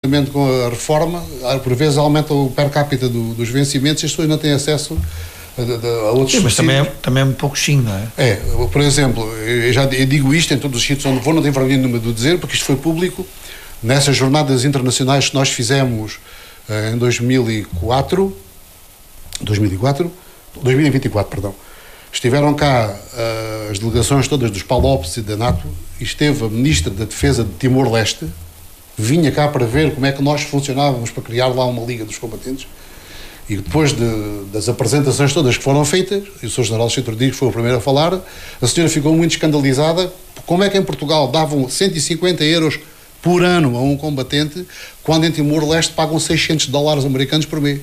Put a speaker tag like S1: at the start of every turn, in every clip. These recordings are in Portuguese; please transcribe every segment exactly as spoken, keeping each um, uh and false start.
S1: com a reforma, por vezes aumenta o per capita do, dos vencimentos e as pessoas não têm acesso a, a, a outros.
S2: Sim, mas também é, também é um pouco sim, não é?
S1: É, por exemplo, eu já eu digo isto em todos os sítios onde vou, não tenho vergonha nenhuma de dizer, porque isto foi público, nessas jornadas internacionais que nós fizemos uh, em dois mil e quatro, dois mil e quatro, dois mil e vinte e quatro, perdão, estiveram cá uh, as delegações todas dos PALOPs e da NATO, e esteve a Ministra da Defesa de Timor-Leste, vinha cá para ver como é que nós funcionávamos para criar lá uma Liga dos Combatentes, e depois de, das apresentações todas que foram feitas, e o senhor General Chico Rodrigues foi o primeiro a falar, a senhora ficou muito escandalizada, como é que em Portugal davam cento e cinquenta euros por ano a um combatente, quando em Timor-Leste pagam seiscentos dólares americanos por mês.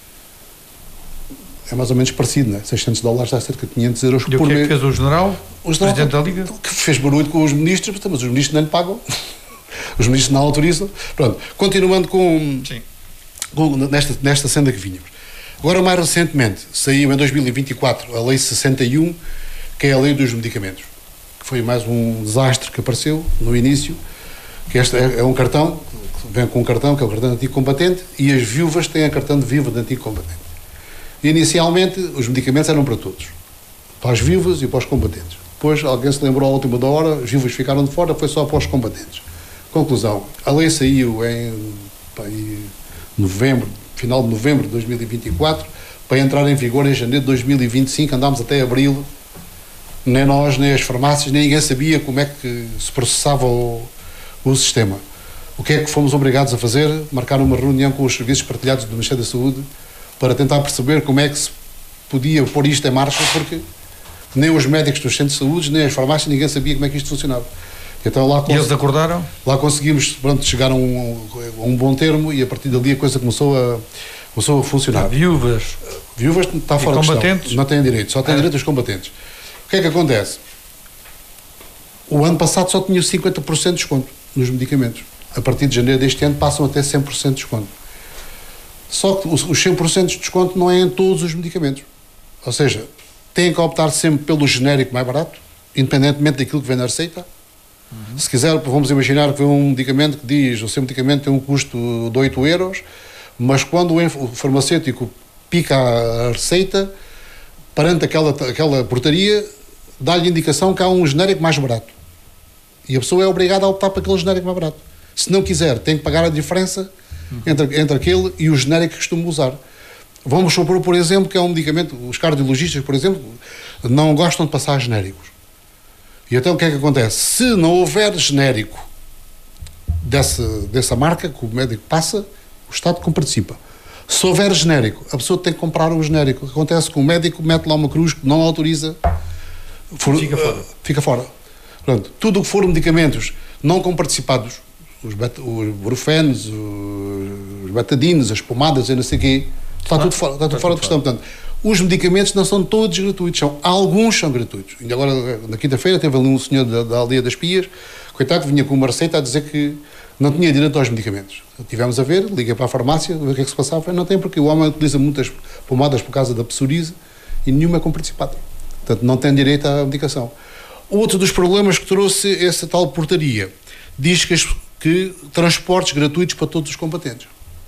S1: É mais ou menos parecido, não é? seiscentos dólares dá cerca de quinhentos euros
S2: e
S1: por mês.
S2: E o que é que fez o general?
S1: O general,
S2: Presidente da Liga?
S1: Que fez barulho com os ministros, mas os ministros não lhe pagam. Os ministros não autorizam. Pronto, continuando com, com nesta, nesta senda que vínhamos. Agora, mais recentemente, saiu em dois mil e vinte e quatro a Lei sessenta e um, que é a Lei dos Medicamentos, que foi mais um desastre que apareceu no início, que este é, é um cartão, vem com um cartão, que é o cartão de antigo combatente, e as viúvas têm a cartão de viúva de antigo combatente. Inicialmente, os medicamentos eram para todos, para as viúvas e para os combatentes. Depois, alguém se lembrou à última da hora, as viúvas ficaram de fora, foi só para os combatentes. Conclusão, a lei saiu em, em novembro, final de novembro de dois mil e vinte e quatro, para entrar em vigor em janeiro de dois mil e vinte e cinco, andámos até abril, nem nós, nem as farmácias, nem ninguém sabia como é que se processava o, o sistema. O que é que fomos obrigados a fazer? Marcar uma reunião com os serviços partilhados do Ministério da Saúde, para tentar perceber como é que se podia pôr isto em marcha, porque nem os médicos dos centros de saúde, nem as farmácias, ninguém sabia como é que isto funcionava. Então, lá
S2: e eles acordaram?
S1: Lá conseguimos, pronto, chegar a um, a um bom termo e a partir dali a coisa começou a, começou a funcionar.
S2: Viúvas?
S1: Viúvas está fora de questão. Não têm direito, só têm
S2: é.
S1: direito os combatentes. O que é que acontece? O ano passado só tinha cinquenta por cento de desconto nos medicamentos. A partir de janeiro deste ano passam até cem por cento de desconto. Só que os cem por cento de desconto não é em todos os medicamentos. Ou seja, têm que optar sempre pelo genérico mais barato, independentemente daquilo que vem na receita. Uhum. Se quiser, vamos imaginar que vem um medicamento que diz o seu medicamento tem um custo de oito euros, mas quando o farmacêutico pica a receita, perante aquela, aquela portaria, dá-lhe indicação que há um genérico mais barato. E a pessoa é obrigada a optar por aquele genérico mais barato. Se não quiser, tem que pagar a diferença Entre, entre aquele e o genérico que costuma usar. Vamos supor, por exemplo, que é um medicamento, os cardiologistas, por exemplo, não gostam de passar genéricos. E então o que é que acontece? Se não houver genérico dessa, dessa marca que o médico passa, o Estado comparticipa. Se houver genérico, a pessoa tem que comprar o genérico. O que acontece que o médico mete lá uma cruz que não autoriza, for,
S2: fica fora.
S1: Uh, fica fora. Portanto, tudo o que for medicamentos não comparticipados, os, bet, os brufenos, os betadinos, as pomadas e não sei o quê, está ah, tudo fora, está tudo fora de questão. Portanto, os medicamentos não são todos gratuitos, são, alguns são gratuitos. E agora, na quinta-feira, teve ali um senhor da, da Aldeia das Pias, coitado, vinha com uma receita a dizer que não tinha direito aos medicamentos. Tivemos a ver, liguei para a farmácia, ver o que é que se passava, não tem, porque o homem utiliza muitas pomadas por causa da psoríase e nenhuma é comparticipada. Portanto, não tem direito à medicação. Outro dos problemas que trouxe essa tal portaria diz que as que transportes gratuitos para todos os combatentes.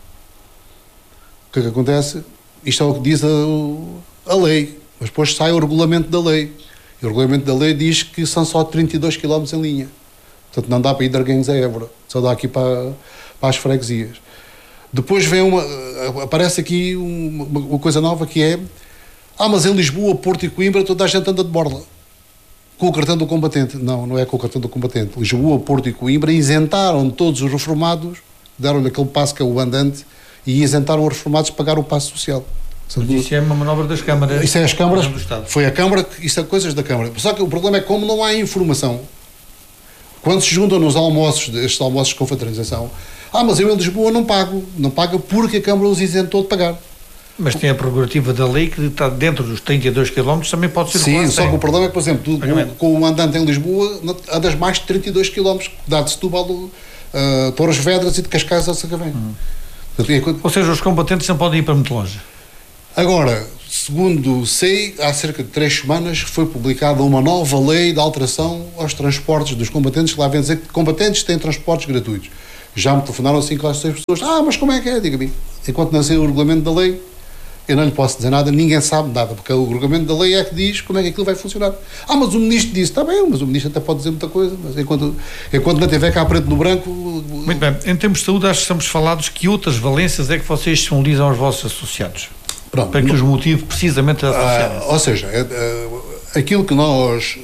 S1: O que é que acontece? Isto é o que diz a, a lei, mas depois sai o regulamento da lei. E o regulamento da lei diz que são só trinta e dois quilómetros em linha. Portanto, não dá para ir de Arguens a Évora, só dá aqui para, para as freguesias. Depois vem uma, aparece aqui uma, uma coisa nova que é, ah, mas em Lisboa, Porto e Coimbra toda a gente anda de borla. Com o cartão do combatente. Não, não é com o cartão do combatente. Lisboa, Porto e Coimbra isentaram todos os reformados, deram-lhe aquele passo que é o andante, e isentaram os reformados de pagar o passo social.
S2: Mas isso é uma manobra das câmaras.
S1: Isso é as câmaras, foi a Câmara, isso é coisas da Câmara. Só que o problema é que como não há informação, quando se juntam nos almoços, estes almoços de confraternização, ah, mas eu em Lisboa não pago, não paga porque a Câmara os isentou de pagar.
S2: Mas tem a prerrogativa da lei que está dentro dos trinta e dois quilómetros, também pode ser.
S1: Sim, só que o problema é que, por exemplo, tu, com, com o andante em Lisboa, andas mais de trinta e dois quilómetros, dá de Setúbal, uh, Torres Vedras e de Cascais a Sacavém. Hum.
S2: Ou seja, os combatentes não podem ir para muito longe.
S1: Agora, segundo sei, há cerca de três semanas foi publicada uma nova lei de alteração aos transportes dos combatentes, que lá vem dizer que combatentes têm transportes gratuitos. Já me telefonaram cinco ou seis pessoas. Ah, mas como é que é? Diga-me. Enquanto não sei o regulamento da lei, eu não lhe posso dizer nada, ninguém sabe nada, porque o regulamento da lei é que diz como é que aquilo vai funcionar. Ah, mas o ministro disse, está bem, mas o ministro até pode dizer muita coisa, mas enquanto, enquanto não tiver cá preto no branco...
S2: Muito bem, em termos de saúde, acho que estamos falados que outras valências é que vocês sinalizam aos vossos associados? Pronto, para que os motive precisamente a associarem.
S1: Ah, ou seja, é, é, aquilo que nós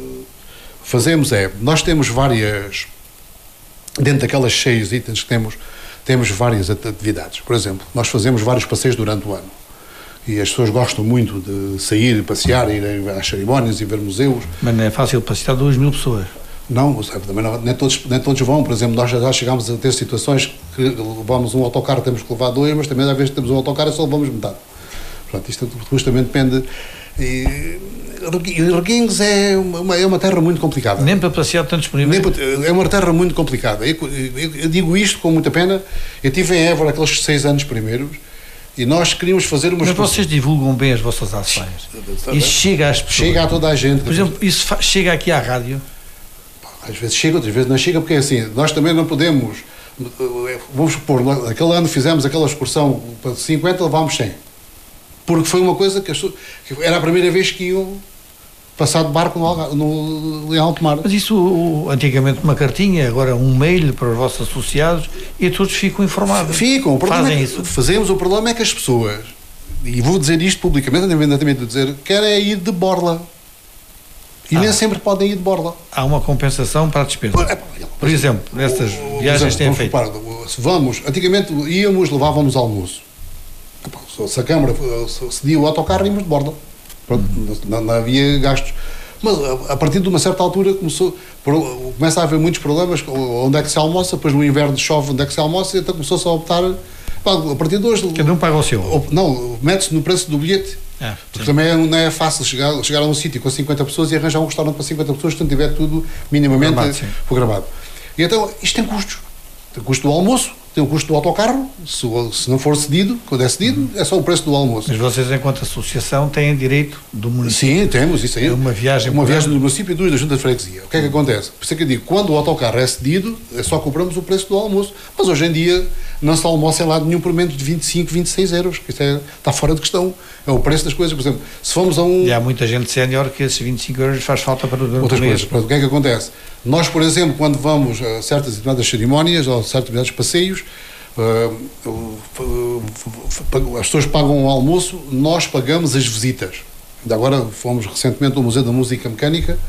S1: fazemos é, nós temos várias, dentro daquelas seis itens que temos, temos várias atividades. Por exemplo, nós fazemos vários passeios durante o ano. E as pessoas gostam muito de sair, passear, ir às cerimónias e ver museus.
S2: Mas não é fácil passear duas mil pessoas.
S1: Não, sabe, também não, nem, todos, nem todos vão. Por exemplo, nós já chegámos a ter situações que levamos um autocarro, temos que levar dois, mas também às vezes temos um autocarro e só levamos metade. Portanto, isto justamente depende. E Reguengos é uma, é uma terra muito complicada.
S2: Nem para passear tanto disponível.
S1: Nem para, é uma terra muito complicada. Eu, eu, eu digo isto com muita pena. Eu estive em Évora aqueles seis anos primeiros. E nós queríamos fazer umas...
S2: Mas vocês divulgam bem as vossas ações. Isso chega às pessoas.
S1: Chega a toda a gente.
S2: Por exemplo, isso chega aqui à rádio?
S1: Às vezes chega, outras vezes não chega, porque é assim, nós também não podemos... Vamos supor, aquele ano fizemos aquela excursão para cinquenta, levámos cem. Porque foi uma coisa que, as, que era a primeira vez que iam passar de barco no, no, em alto mar.
S2: Mas isso, antigamente uma cartinha, agora um mail para os vossos associados e todos ficam informados.
S1: Ficam. O
S2: Fazem
S1: é que,
S2: isso.
S1: Fazemos. O problema é que as pessoas, e vou dizer isto publicamente, independentemente de dizer, querem ir de borla. E ah. nem sempre podem ir de borla.
S2: Há uma compensação para a despesa. Por, é, por exemplo, nessas o, viagens têm feito.
S1: Se vamos, antigamente íamos, levávamos almoço. Se a Câmara cedia o autocarro, íamos de borla. Pronto, hum. não, não havia gastos. Mas a, a partir de uma certa altura começou, por, começa a haver muitos problemas, onde é que se almoça, depois no inverno chove onde é que se almoça, então começou-se a optar, a partir de hoje...
S2: Cada um paga o seu.
S1: Op, não, mete-se no preço do bilhete, ah, porque também é, não é fácil chegar, chegar a um sítio com cinquenta pessoas e arranjar um restaurante para cinquenta pessoas, se não tiver tudo minimamente programado. programado. E então, isto tem custos. Tem custo do almoço, tem o custo do autocarro, se, se não for cedido, quando é cedido, hum. é só o preço do almoço.
S2: Mas vocês, enquanto associação, têm direito do município?
S1: Sim, temos, isso aí.
S2: É uma viagem.
S1: Uma viagem do município e duas da Junta de Freguesia. O que é que acontece? Por isso é que eu digo, quando o autocarro é cedido, é só cobramos o preço do almoço. Mas hoje em dia não se almoça em lado nenhum por menos de vinte e cinco, vinte e seis euros. Isso é, está fora de questão. É o preço das coisas. Por exemplo, se formos a um...
S2: E há muita gente sénior que esses vinte e cinco euros faz falta para o
S1: outras coisas. O que é que acontece? Nós, por exemplo, quando vamos a certas determinadas cerimónias ou a certos determinados passeios, Uh, uh, uh, uh, as pessoas pagam o almoço, nós pagamos as visitas. Ainda agora fomos recentemente ao Museu da Música Mecânica,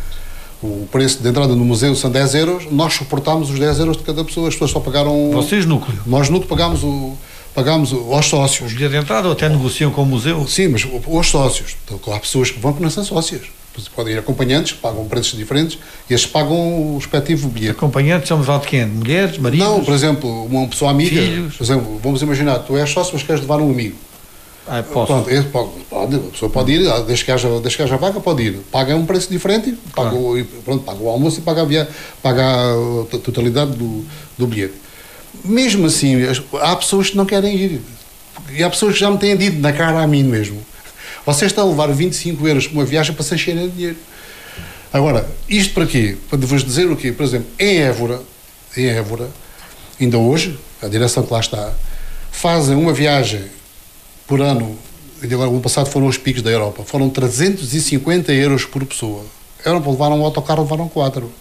S1: o preço de entrada no museu são dez euros, nós suportámos os dez euros de cada pessoa, as pessoas só pagaram...
S2: Vocês, núcleo?
S1: Nós, núcleo, pagámos, o, pagámos aos sócios.
S2: O bilhete de entrada ou até negociam com o museu?
S1: Sim, mas aos sócios. Então, há pessoas que vão que não são sócias. Podem ir acompanhantes, que pagam preços diferentes, e estes pagam o respectivo bilhete.
S2: Acompanhantes somos lá de quem? Mulheres, maridos?
S1: Não, por exemplo, uma pessoa amiga,
S2: filhos.
S1: Por exemplo, vamos imaginar, tu és sócio, mas queres levar um amigo.
S2: Ah, posso.
S1: Pronto, pode, pode, a pessoa pode ir, desde que haja, desde que haja vaga, pode ir. Paga um preço diferente, paga, claro. o, pronto, paga o almoço e paga a, via, paga a totalidade do, do bilhete. Mesmo assim, há pessoas que não querem ir. E há pessoas que já me têm dito na cara a mim mesmo. Vocês estão a levar vinte e cinco euros por uma viagem para se encherem de dinheiro. Agora, isto para quê? Para vos dizer o quê? Por exemplo, em Évora, em Évora, ainda hoje, a direção que lá está, fazem uma viagem por ano, e agora o ano passado foram os picos da Europa, foram trezentos e cinquenta euros por pessoa. Eram para levar um autocarro, levaram quatro.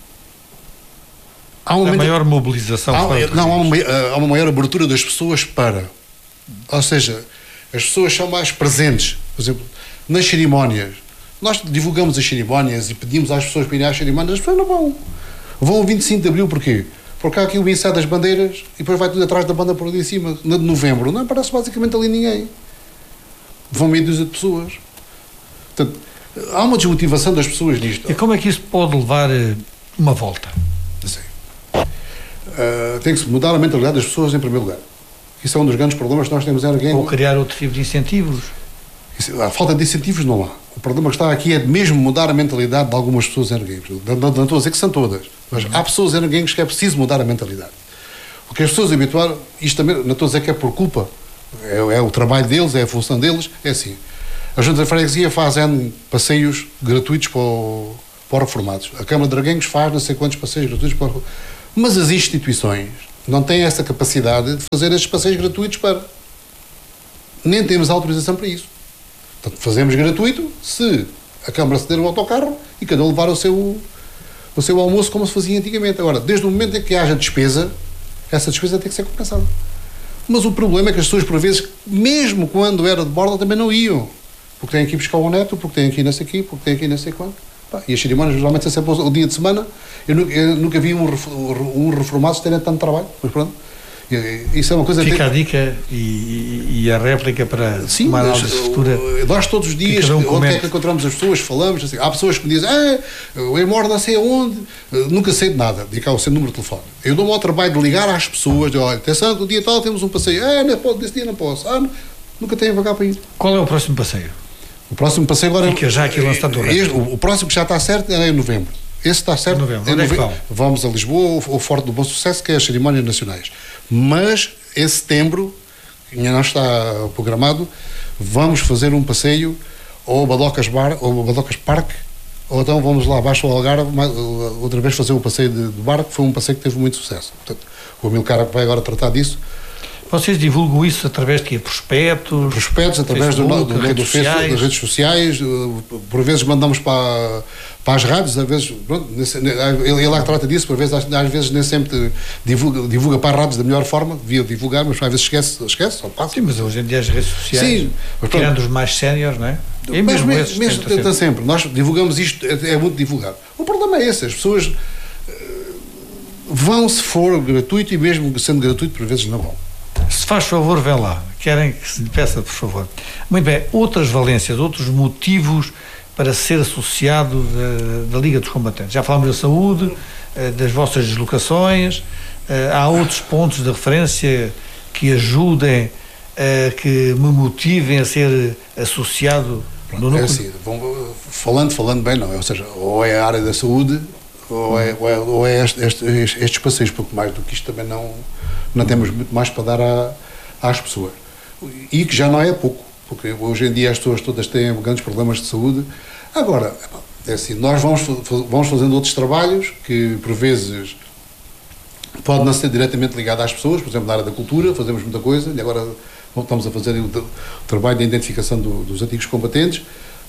S2: Há uma a maior mobilização.
S1: Há, não, há uma, há uma maior abertura das pessoas para. Ou seja, as pessoas são mais presentes. Por exemplo, nas cerimónias, nós divulgamos as cerimónias e pedimos às pessoas para irem às cerimónias, as pessoas não vão. Vão ao vinte e cinco de Abril, porquê? Porque há aqui o ensaio das bandeiras e depois vai tudo atrás da banda por ali em cima. Na de Novembro não aparece basicamente ali ninguém. Vão meia dúzia de pessoas. Portanto, há uma desmotivação das pessoas nisto.
S2: E como é que isso pode levar uma volta?
S1: Sim. Uh, tem que se mudar a mentalidade das pessoas em primeiro lugar. Isso é um dos grandes problemas que nós temos em Arguém.
S2: Ou criar outro tipo de incentivos.
S1: A falta de incentivos não há. O problema que está aqui é mesmo mudar a mentalidade de algumas pessoas em Arguém. Não, não, não estou a dizer que são todas, mas uhum. há pessoas em Arguém que é preciso mudar a mentalidade. Porque as pessoas habituaram, isto também, não estou a dizer que é por culpa, é, é o trabalho deles, é a função deles, é assim. A Junta de Freguesia faz N passeios gratuitos para, o, para os reformados. A Câmara de Arguém faz não sei quantos passeios gratuitos para os... Mas as instituições, não tem essa capacidade de fazer estes passeios gratuitos para... Nem temos autorização para isso. Portanto, fazemos gratuito se a Câmara ceder o autocarro e cada um levar o seu, o seu almoço como se fazia antigamente. Agora, desde o momento em que haja despesa, essa despesa tem que ser compensada. Mas o problema é que as pessoas, por vezes, mesmo quando era de borda, também não iam. Porque têm que ir buscar o neto, porque têm que ir não sei aqui, porque têm que ir não sei quanto. Pá, e as cerimónias geralmente são sempre o dia de semana. Eu nunca, eu nunca vi um, um reformado terem tanto trabalho. Mas pronto. Isso é uma coisa...
S2: Fica a dica e, e a réplica para
S1: Sim,
S2: uma análise futura.
S1: Nós todos os dias, um onde é que encontramos as pessoas, falamos, assim, há pessoas que me dizem, ah, eu moro não sei aonde, nunca sei de nada, digo cá o seu número de telefone. Eu dou-me ao trabalho de ligar às pessoas, de olha, atenção, no dia tal temos um passeio, ah, não posso, desse dia não posso, ah, não, nunca tenho vagar para ir.
S2: Qual é o próximo passeio?
S1: O próximo passeio agora...
S2: Fica já aqui lançado
S1: este, o, o próximo que já está certo é em novembro. Esse está certo.
S2: Novembro.
S1: Em
S2: Onde
S1: novembro.
S2: É que
S1: vamos a Lisboa, ao Forte do Bom Sucesso, que é as cerimónias nacionais. Mas, em setembro, que ainda não está programado, vamos fazer um passeio ao Badocas Bar, ou Badocas Parque, ou então vamos lá abaixo ao Algarve, outra vez fazer o passeio de, de barco, que foi um passeio que teve muito sucesso. Portanto, o Amilcar vai agora tratar disso.
S2: Vocês divulgam isso através de quê? Prospectos?
S1: Prospectos, através Facebook, do, do, redes do Facebook, das redes sociais, por vezes mandamos para, para as rádios, às vezes, pronto, ele é lá que trata disso, por vezes, às vezes nem sempre divulga, divulga para as rádios da melhor forma, devia divulgar, mas às vezes esquece, esquece, só passa.
S2: Sim, mas hoje em dia as redes sociais, sim, mas, tirando pronto, os mais séniores, não é? E
S1: mas
S2: mesmo,
S1: mesmo, mesmo tenta sempre. sempre, nós divulgamos isto, é, é muito divulgado. O problema é esse, as pessoas uh, vão se for gratuito e mesmo sendo gratuito, por vezes não vão.
S2: Se faz favor, vem lá. Querem que se lhe peça, por favor. Muito bem. Outras valências, outros motivos para ser associado da, da Liga dos Combatentes. Já falámos da saúde, das vossas deslocações. Há outros pontos de referência que ajudem, que me motivem a ser associado
S1: no núcleo? É assim, falando, falando bem, não. Ou seja, ou é a área da saúde, ou é, ou é, ou é este, este, estes passeios, porque mais do que isto também não... não temos muito mais para dar à, às pessoas. E que já não é pouco, porque hoje em dia as pessoas todas têm grandes problemas de saúde. Agora, é assim, nós vamos, vamos fazendo outros trabalhos que, por vezes, pode não ser diretamente ligado às pessoas, por exemplo, na área da cultura, fazemos muita coisa, e agora estamos a fazer o, o trabalho de identificação do, dos antigos combatentes,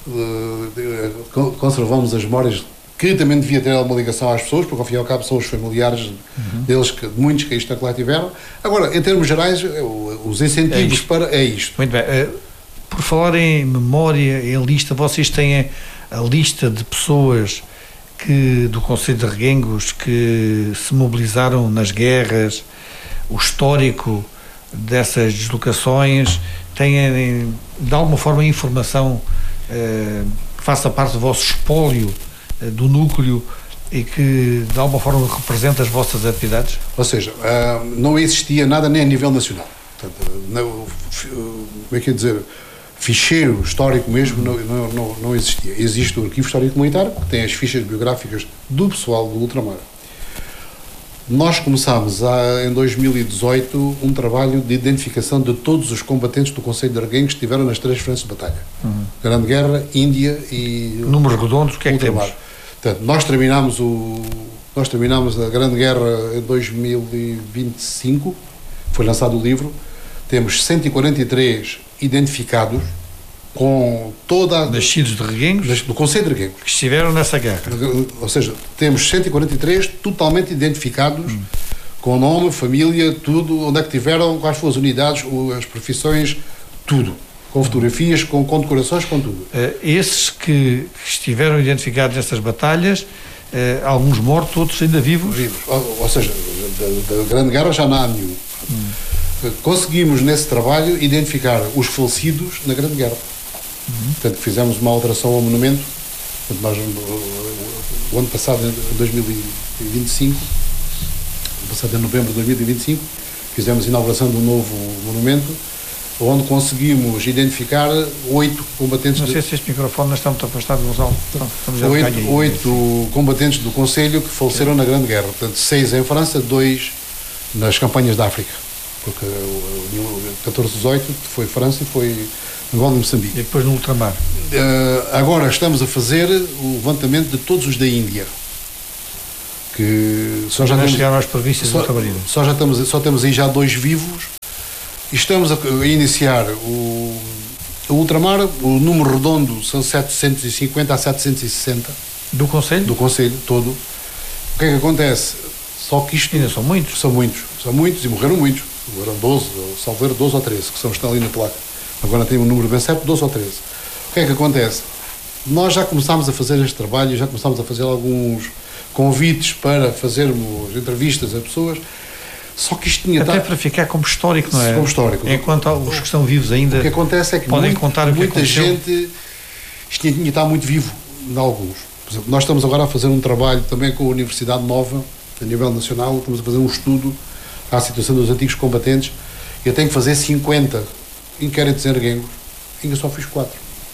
S1: uh, conservamos as memórias que também devia ter alguma ligação às pessoas, porque ao fim e ao cabo são os familiares uhum. deles, que, muitos que isto que lá tiveram. Agora, em termos gerais, os incentivos é para... é isto.
S2: Muito bem. Uh, por falar em memória, em lista, vocês têm a lista de pessoas que, do Conselho de Reguengos que se mobilizaram nas guerras, o histórico dessas deslocações, têm, de alguma forma, informação uh, que faça parte do vosso espólio do núcleo e que de alguma forma representa as vossas atividades?
S1: Ou seja, uh, não existia nada nem a nível nacional. Portanto, não, como é que é dizer, ficheiro histórico mesmo não, não, não, não existia. Existe o Arquivo Histórico Militar, que tem as fichas biográficas do pessoal do ultramar. Nós começámos a, em dois mil e dezoito um trabalho de identificação de todos os combatentes do Conselho de Reguengos que estiveram nas três frentes de batalha. Uhum. Grande Guerra, Índia e...
S2: Números redondos, o que é que temos?
S1: Portanto, nós terminámos, o, nós terminámos a Grande Guerra em dois mil e vinte e cinco, foi lançado o livro, temos cento e quarenta e três identificados com toda a...
S2: Nascidos de Reguengos?
S1: Do Conselho de Reguengos.
S2: Que estiveram nessa guerra.
S1: Ou seja, temos cento e quarenta e três totalmente identificados, hum. com nome, família, tudo, onde é que tiveram, quais foram as unidades, as profissões, tudo. Com fotografias, com condecorações, com tudo.
S2: Uh, esses que, que estiveram identificados nessas batalhas, uh, alguns mortos, outros ainda vivos?
S1: Vivos. Ou, ou seja, da, da Grande Guerra já não há nenhum. Hum. Conseguimos, nesse trabalho, identificar os falecidos na Grande Guerra. Uhum. Portanto, fizemos uma alteração ao monumento. Portanto, nós, o, o ano passado, em dois mil e vinte e cinco, passado em novembro de dois mil e vinte e cinco, fizemos a inauguração de um novo monumento, onde conseguimos identificar oito combatentes...
S2: Não sei
S1: de...
S2: se este microfone não está muito afastado, Gonçalo.
S1: Oito, oito combatentes do Conselho que faleceram na Grande Guerra. Portanto, seis em França, dois nas campanhas da África. Porque o catorze dezoito foi França e foi Angola e Moçambique.
S2: E depois no ultramar.
S1: Uh, agora estamos a fazer o levantamento de todos os da Índia. que só já
S2: não
S1: temos,
S2: chegaram às províncias
S1: só,
S2: do Cabarino.
S1: Só, já estamos, só temos aí já dois vivos e estamos a, a iniciar o, o ultramar, o número redondo são setecentos e cinquenta a setecentos e sessenta.
S2: Do Conselho?
S1: Do Conselho, todo. O que é que acontece? Só que isto...
S2: Ainda são muitos?
S1: São muitos, são muitos e morreram muitos. Morreram doze, salvo erro, doze ou treze, que são, estão ali na placa. Agora tem um número bem certo, doze ou treze. O que é que acontece? Nós já começámos a fazer este trabalho, já começámos a fazer alguns convites para fazermos entrevistas a pessoas, só que isto tinha...
S2: Até
S1: dado...
S2: para ficar como histórico, não é?
S1: Como histórico.
S2: Enquanto os que estão vivos ainda...
S1: O que acontece é que
S2: podem
S1: muito,
S2: contar o que
S1: muita
S2: aconteceu.
S1: gente... Isto tinha, tinha de estar muito vivo em alguns. Por exemplo, nós estamos agora a fazer um trabalho também com a Universidade Nova, a nível nacional, estamos a fazer um estudo à situação dos antigos combatentes. Eu tenho que fazer cinquenta inquéritos em Arguengos, ainda só fiz quatro.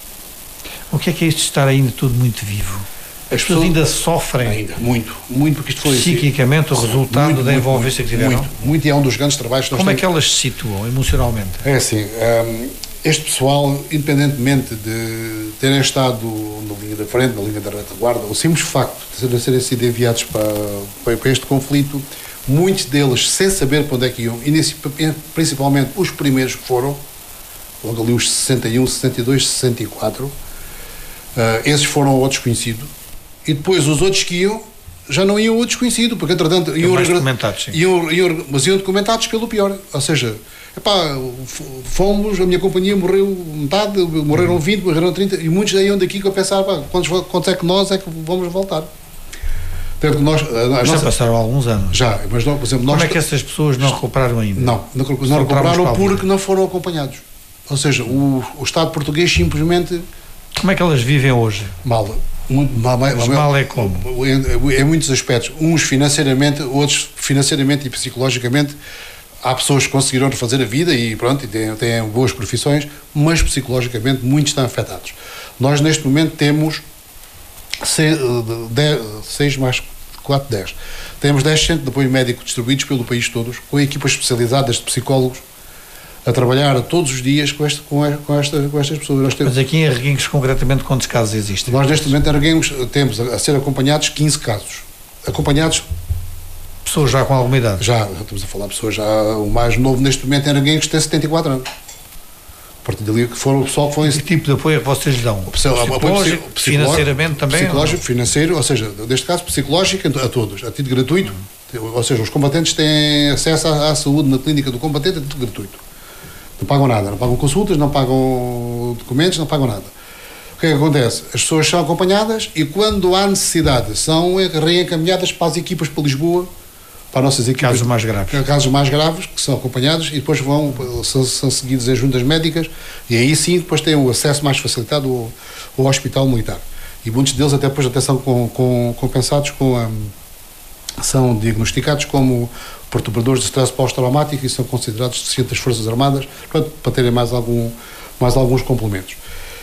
S2: O que é que é isto de estar ainda tudo muito vivo? As pessoas ainda sofrem
S1: ainda, muito, muito, porque isto foi
S2: psiquicamente o resultado muito, da envolvência que tiveram?
S1: Muito, muito, e é um dos grandes trabalhos que nós
S2: Como
S1: temos.
S2: É que elas se situam emocionalmente?
S1: É assim, um, este pessoal, independentemente de terem estado na linha da frente, na linha da retaguarda, o simples facto de serem sido enviados para, para, para este conflito, muitos deles, sem saber para onde é que iam, principalmente os primeiros que foram, logo ali os sessenta e um, sessenta e dois, sessenta e quatro, uh, esses foram ao desconhecido, e depois os outros que iam, já não iam ao desconhecido, porque entretanto iam,
S2: mais documentados, sim.
S1: Iam, iam, mas iam documentados pelo pior, ou seja, epá, fomos, a minha companhia morreu metade, morreram vinte, morreram trinta, e muitos iam daqui que eu pensava, pá, quantos, quantos é que nós é que vamos voltar? Portanto, nós, a, a
S2: já
S1: nossa,
S2: passaram alguns anos.
S1: Já, mas nós, por exemplo,
S2: Como
S1: nós,
S2: é que essas pessoas não recuperaram ainda?
S1: Não, não, não recuperaram porque não foram acompanhados. Ou seja, o, o Estado português simplesmente...
S2: Como é que elas vivem hoje?
S1: Mal. Muito, mal, mal,
S2: Mas mal é como?
S1: Em, em muitos aspectos. Uns financeiramente, outros financeiramente e psicologicamente. Há pessoas que conseguiram fazer a vida e pronto, e têm, têm boas profissões, mas psicologicamente muitos estão afetados. Nós neste momento temos seis mais quatro, dez. Temos dez centros de apoio médico distribuídos pelo país todos, com equipas especializadas de psicólogos, a trabalhar todos os dias com, este, com, com, esta, com estas pessoas. Nós temos,
S2: Mas aqui em Arguengos, concretamente, quantos casos existem?
S1: Nós, neste momento, em Arguengos, temos a, a ser acompanhados quinze casos. Acompanhados...
S2: Pessoas já com alguma idade?
S1: Já, estamos a falar de pessoas já... O mais novo, neste momento, em Arguengos, tem setenta e quatro anos. A partir dali, que foram o pessoal que foi...
S2: Que tipo de apoio é que vocês lhe dão?
S1: O psicológico,
S2: psicológico, financeiramente também?
S1: Psicológico, financeiro, ou seja, neste caso, psicológico a todos, a título gratuito. Uhum. Ou seja, os combatentes têm acesso à, à saúde na clínica do combatente a título gratuito. Não pagam nada, não pagam consultas, não pagam documentos, não pagam nada. O que é que acontece? As pessoas são acompanhadas e quando há necessidade são reencaminhadas para as equipas para Lisboa, para as nossas equipas.
S2: Casos mais graves.
S1: Casos mais graves, que são acompanhados e depois vão, são, são seguidos em juntas médicas e aí sim depois têm o acesso mais facilitado ao, ao hospital militar. E muitos deles até depois até são com, com, compensados com a... são diagnosticados como perturbadores de stress pós-traumático e são considerados deficientes das Forças Armadas, portanto, para terem mais, algum, mais alguns complementos.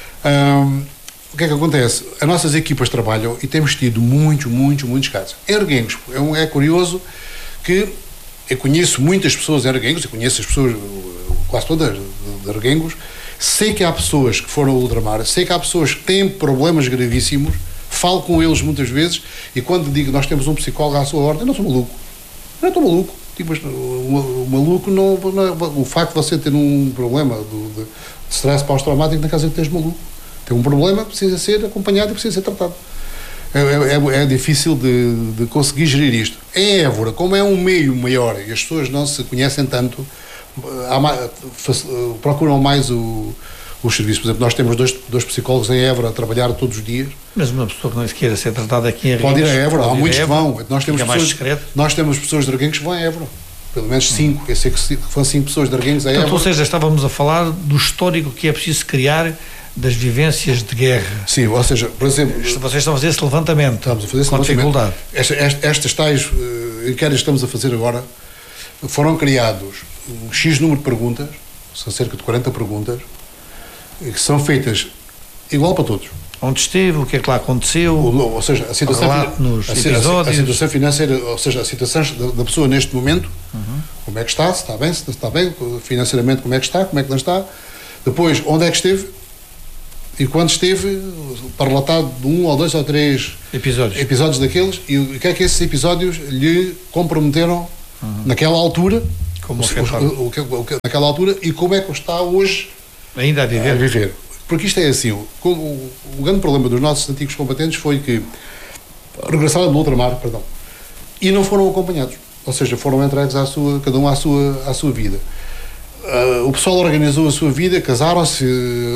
S1: Um, o que é que acontece? As nossas equipas trabalham e temos tido muitos, muitos, muitos casos. Em Arguengos, é, um, é curioso que eu conheço muitas pessoas em Arguengos, eu conheço as pessoas, quase todas de Arguengos, sei que há pessoas que foram ao ultramar, sei que há pessoas que têm problemas gravíssimos, falo com eles muitas vezes e quando digo que nós temos um psicólogo à sua ordem, eu não sou maluco. Eu não estou maluco. Tipo, o, o maluco não, não. O facto de você ter um problema de, de stress pós-traumático, na casa de teres maluco. Tem um problema, precisa ser acompanhado e precisa ser tratado. É, é, é difícil de, de conseguir gerir isto. Em Évora, como é um meio maior e as pessoas não se conhecem tanto, há mais, procuram mais o. os serviços. Por exemplo, nós temos dois, dois psicólogos em Évora a trabalhar todos os dias.
S2: Mas uma pessoa que não se queira ser tratada aqui em
S1: Arguengos... Pode ir a Évora, há muitos que
S2: Évora,
S1: vão. Nós temos, pessoas, nós temos pessoas de Arguengos que vão a Évora. Pelo menos cinco. Eu sei que foram cinco pessoas de Arguengos a Évora.
S2: Portanto, ou seja, estávamos a falar do histórico que é preciso criar das vivências de guerra.
S1: Sim, ou seja, por exemplo...
S2: Vocês estão a fazer esse levantamento.
S1: Estamos a fazer esse
S2: com
S1: levantamento.
S2: dificuldade.
S1: Esta, esta, estas tais uh, inquéritos que estamos a fazer agora foram criados um X número de perguntas, são cerca de quarenta perguntas, que são feitas igual para todos.
S2: Onde esteve, o que é que lá aconteceu,
S1: ou, ou seja, a situação,
S2: nos
S1: a,
S2: episódios.
S1: A, a situação financeira, ou seja, a situação da, da pessoa neste momento, uhum. Como é que está, se está bem, se está bem, financeiramente como é que está, como é que não está, depois onde é que esteve, E quando esteve, para relatar de um ou dois ou três
S2: episódios,
S1: episódios daqueles, e o que é que esses episódios lhe comprometeram uhum. naquela altura,
S2: como
S1: o, o, o, o, o, naquela altura, e como é que está hoje
S2: ainda a viver.
S1: A viver. Porque isto é assim, o, o, o grande problema dos nossos antigos combatentes foi que regressaram do ultramar, perdão, e não foram acompanhados, ou seja, foram entregues à sua, cada um à sua, à sua vida. Uh, o pessoal organizou a sua vida, casaram-se,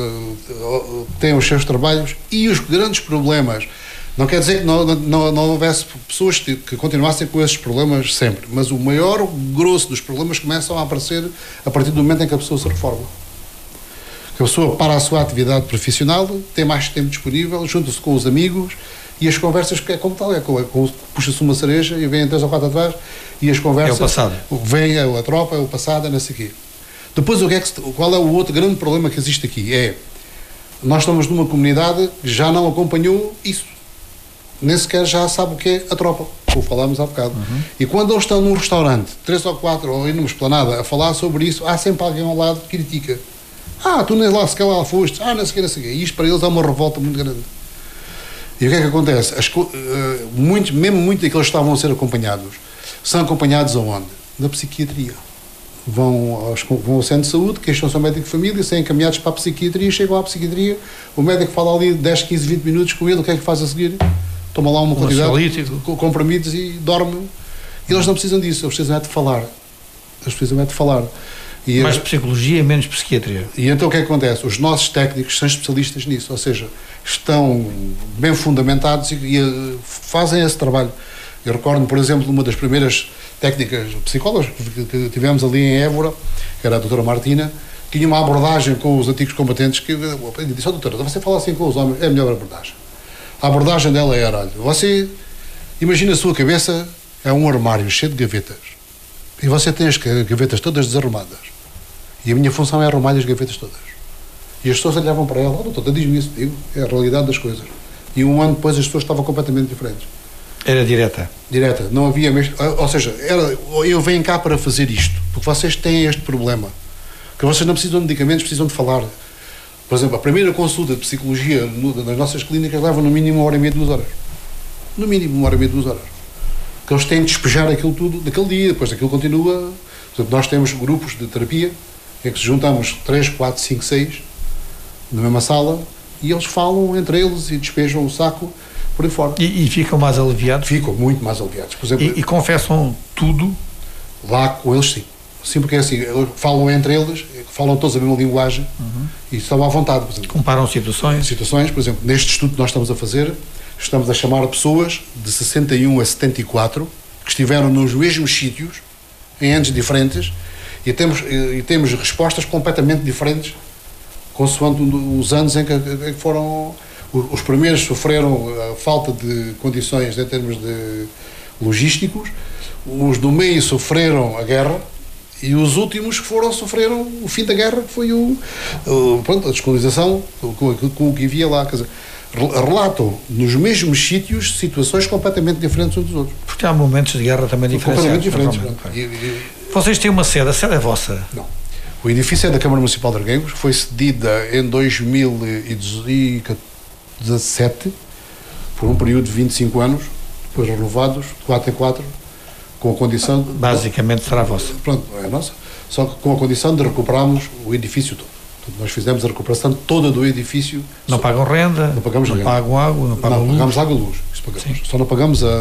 S1: uh, têm os seus trabalhos, e os grandes problemas, não quer dizer que não, não, não houvesse pessoas que, que continuassem com esses problemas sempre, mas o maior grosso dos problemas começam a aparecer a partir do momento em que a pessoa se reforma. Que a pessoa para a sua atividade profissional, tem mais tempo disponível, junta-se com os amigos, e as conversas, que é como tal, é como, é como puxa-se uma cereja e vem três ou quatro atrás, e as conversas...
S2: É o passado.
S1: Vem a, a tropa, é o passado, é não sei o quê. Depois, o que é que, qual é o outro grande problema que existe aqui? É, nós estamos numa comunidade que já não acompanhou isso. Nem sequer já sabe o que é a tropa, como falámos há bocado. Uhum. E quando eles estão num restaurante, três ou quatro, ou numa esplanada, a falar sobre isso, há sempre alguém ao lado que critica. Ah, tu nem lá, sequer lá foste. Ah, não sei o que, não sei o que. E isto para eles é uma revolta muito grande. E o que é que acontece? As, uh, muito, mesmo muito daqueles que estavam a ser acompanhados, são acompanhados aonde? Na psiquiatria. Vão, aos, vão ao centro de saúde, queixam-se ao médico de família, são encaminhados para a psiquiatria, chegam à psiquiatria, o médico fala ali dez, quinze, vinte minutos com ele, o que é que faz a seguir? Toma lá uma um quantidade de comprimidos e dorme. E eles não precisam disso, eles precisam é de falar. Eles precisam é de falar. E
S2: mais psicologia, menos psiquiatria.
S1: E então o que é que acontece? Os nossos técnicos são especialistas nisso, ou seja, estão bem fundamentados e, e fazem esse trabalho. Eu recordo, por exemplo, uma das primeiras técnicas psicólogas que, que tivemos ali em Évora, que era a doutora Martina, que tinha uma abordagem com os antigos combatentes, que eu disse, oh, doutora, você fala assim com os homens, é a melhor abordagem. A abordagem dela era, olha, você imagina a sua cabeça, é um armário cheio de gavetas, e você tem as gavetas todas desarrumadas, e a minha função é arrumar as gavetas todas. E as pessoas olhavam para ela, oh, doutora, diz-me isso, digo, é a realidade das coisas. E um ano depois as pessoas estavam completamente diferentes.
S2: Era direta?
S1: Direta, não havia mesmo, ou seja, era, eu venho cá para fazer isto, porque vocês têm este problema, que vocês não precisam de medicamentos, precisam de falar. Por exemplo, a primeira consulta de psicologia no, nas nossas clínicas leva no mínimo uma hora e meia, duas horas. No mínimo uma hora e meia, duas horas. Porque eles têm de despejar aquilo tudo naquele dia, depois aquilo continua. Por exemplo, nós temos grupos de terapia, em que se juntamos três, quatro, cinco, seis, na mesma sala, e eles falam entre eles e despejam o saco por aí fora.
S2: E, e ficam mais aliviados?
S1: Ficam muito mais aliviados. Por exemplo,
S2: e, e confessam tudo?
S1: Lá com eles, sim. Sim, porque é assim, falam entre eles, falam todos a mesma linguagem, uhum. e estão à vontade. Por exemplo,
S2: comparam situações?
S1: Situações, por exemplo, neste estudo que nós estamos a fazer, estamos a chamar pessoas de sessenta e um a setenta e quatro, que estiveram nos mesmos sítios, em anos diferentes, e temos, e temos respostas completamente diferentes, consoante os anos em que, em que foram... Os primeiros sofreram a falta de condições em termos de logísticos, os do meio sofreram a guerra, e os últimos que foram sofreram o fim da guerra, que foi o, o, pronto, a descolonização, com, com o que havia lá. Quer dizer, relatam nos mesmos sítios situações completamente diferentes uns dos outros.
S2: Porque há momentos de guerra também diferenciados.
S1: Completamente diferentes. E, e,
S2: Vocês têm uma sede, a sede é vossa?
S1: Não. O edifício é da Câmara Municipal de Arguengos, foi cedida em dois mil e dezassete, por um período de vinte e cinco anos, depois renovados, de quatro em quatro, com a condição... De,
S2: basicamente será vossa.
S1: Pronto, é a nossa. Só que com a condição de recuperarmos o edifício todo. Portanto, nós fizemos a recuperação toda do edifício.
S2: Não
S1: só,
S2: pagam renda,
S1: não, pagamos
S2: não
S1: renda.
S2: pagam água, não pagam
S1: não,
S2: luz.
S1: pagamos água e luz. Isso pagamos. Só não pagamos a,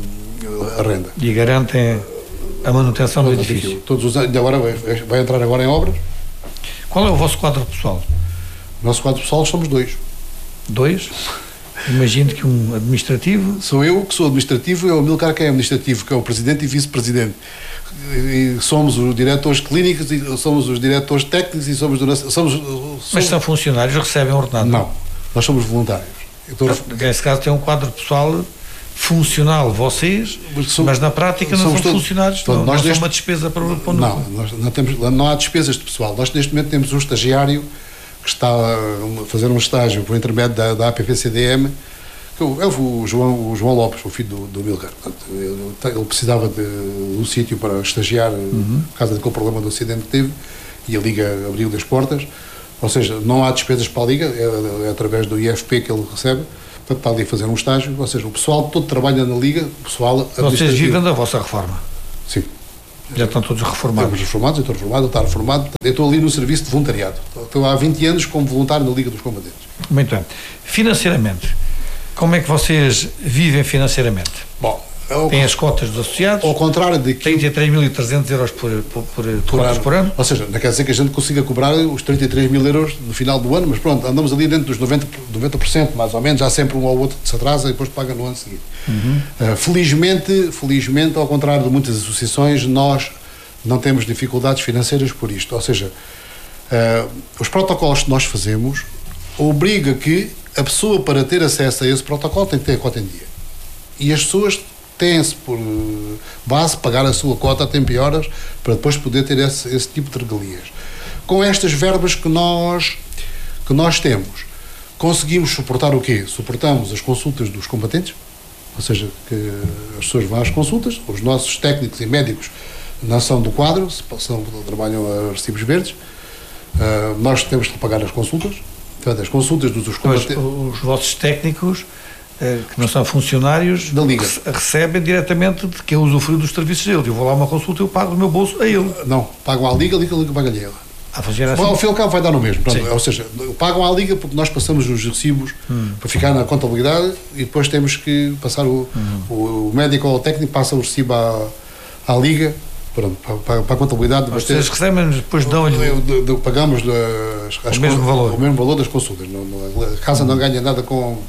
S1: a renda.
S2: E garantem a manutenção do edifício.
S1: edifício. Todos os anos, agora vai, vai entrar agora em obras.
S2: Qual é o vosso quadro pessoal?
S1: O nosso quadro pessoal somos dois.
S2: Dois? Imagino que um administrativo...
S1: Sou eu que sou administrativo e o Amilcar que é administrativo, que é o presidente e vice-presidente. E somos os diretores clínicos, e somos os diretores técnicos e somos... somos, somos
S2: Mas são funcionários, recebem ordenado?
S1: Não, nós somos voluntários.
S2: Então, nesse caso tem um quadro pessoal funcional, vocês, mas, somos, mas na prática não são todos, funcionários, todos, não, nós não deste, são uma despesa para o
S1: Não, nós não, temos, não há despesas de pessoal. Nós neste momento temos um estagiário que está a fazer um estágio por intermédio da, da A P P C D M, que é o João, o João Lopes, o filho do, do Milcar. Ele, ele precisava de um sítio para estagiar, uhum. por causa daquele problema do acidente que teve, e a Liga abriu-lhe as portas. Ou seja, não há despesas para a Liga, é, é através do I F P que ele recebe, portanto, para ali fazer um estágio. Ou seja, o pessoal todo trabalha na Liga, o pessoal...
S2: Vocês vivem da vossa reforma?
S1: Sim.
S2: Já estão todos reformados?
S1: Estamos reformados, eu estou reformado, eu estou reformado. Eu estou ali no serviço de voluntariado. Estou há vinte anos como voluntário na Liga dos Combatentes.
S2: Muito bem. Financeiramente, como é que vocês vivem financeiramente?
S1: Bom,
S2: tem as cotas dos associados,
S1: ao contrário de
S2: trinta e três mil e trezentos euros por, por, por, por, ano. por ano.
S1: Ou seja, não quer dizer que a gente consiga cobrar os trinta e três mil euros no final do ano, mas pronto, andamos ali dentro dos noventa por cento, mais ou menos, há sempre um ou outro que se atrasa e depois paga no ano seguinte. Uhum. Uh, felizmente, felizmente, ao contrário de muitas associações, nós não temos dificuldades financeiras por isto. Ou seja, uh, os protocolos que nós fazemos obriga que a pessoa, para ter acesso a esse protocolo, tem que ter a cota em dia. E as pessoas têm-se por base pagar a sua cota a tempo e horas para depois poder ter esse, esse tipo de regalias. Com estas verbas que nós, que nós temos, conseguimos suportar o quê? Suportamos as consultas dos combatentes, ou seja, que as pessoas vão às consultas, os nossos técnicos e médicos não são do quadro, são, trabalham a recibos verdes, uh, nós temos que pagar as consultas, portanto, as consultas dos combatentes...
S2: Mas os vossos técnicos... que não são funcionários
S1: da Liga,
S2: recebem diretamente de que eu usufruo dos serviços dele. Eu vou lá a uma consulta e eu pago do meu bolso a ele.
S1: Não, pagam à Liga, a Liga, a Liga paga-lhe ela.
S2: A fazer assim?
S1: Bom, ao fim e ao cabo vai dar no mesmo. Pronto, ou seja, pagam à Liga porque nós passamos os recibos hum. para ficar na contabilidade e depois temos que passar o, hum. o, o médico ou o técnico passa o recibo à, à Liga, pronto, para, para a contabilidade.
S2: Vocês ter, recebem, depois dão-lhe...
S1: De, de, pagamos as, as
S2: o, mesmo valor.
S1: o mesmo valor das consultas. Não, não, a casa não ganha nada com...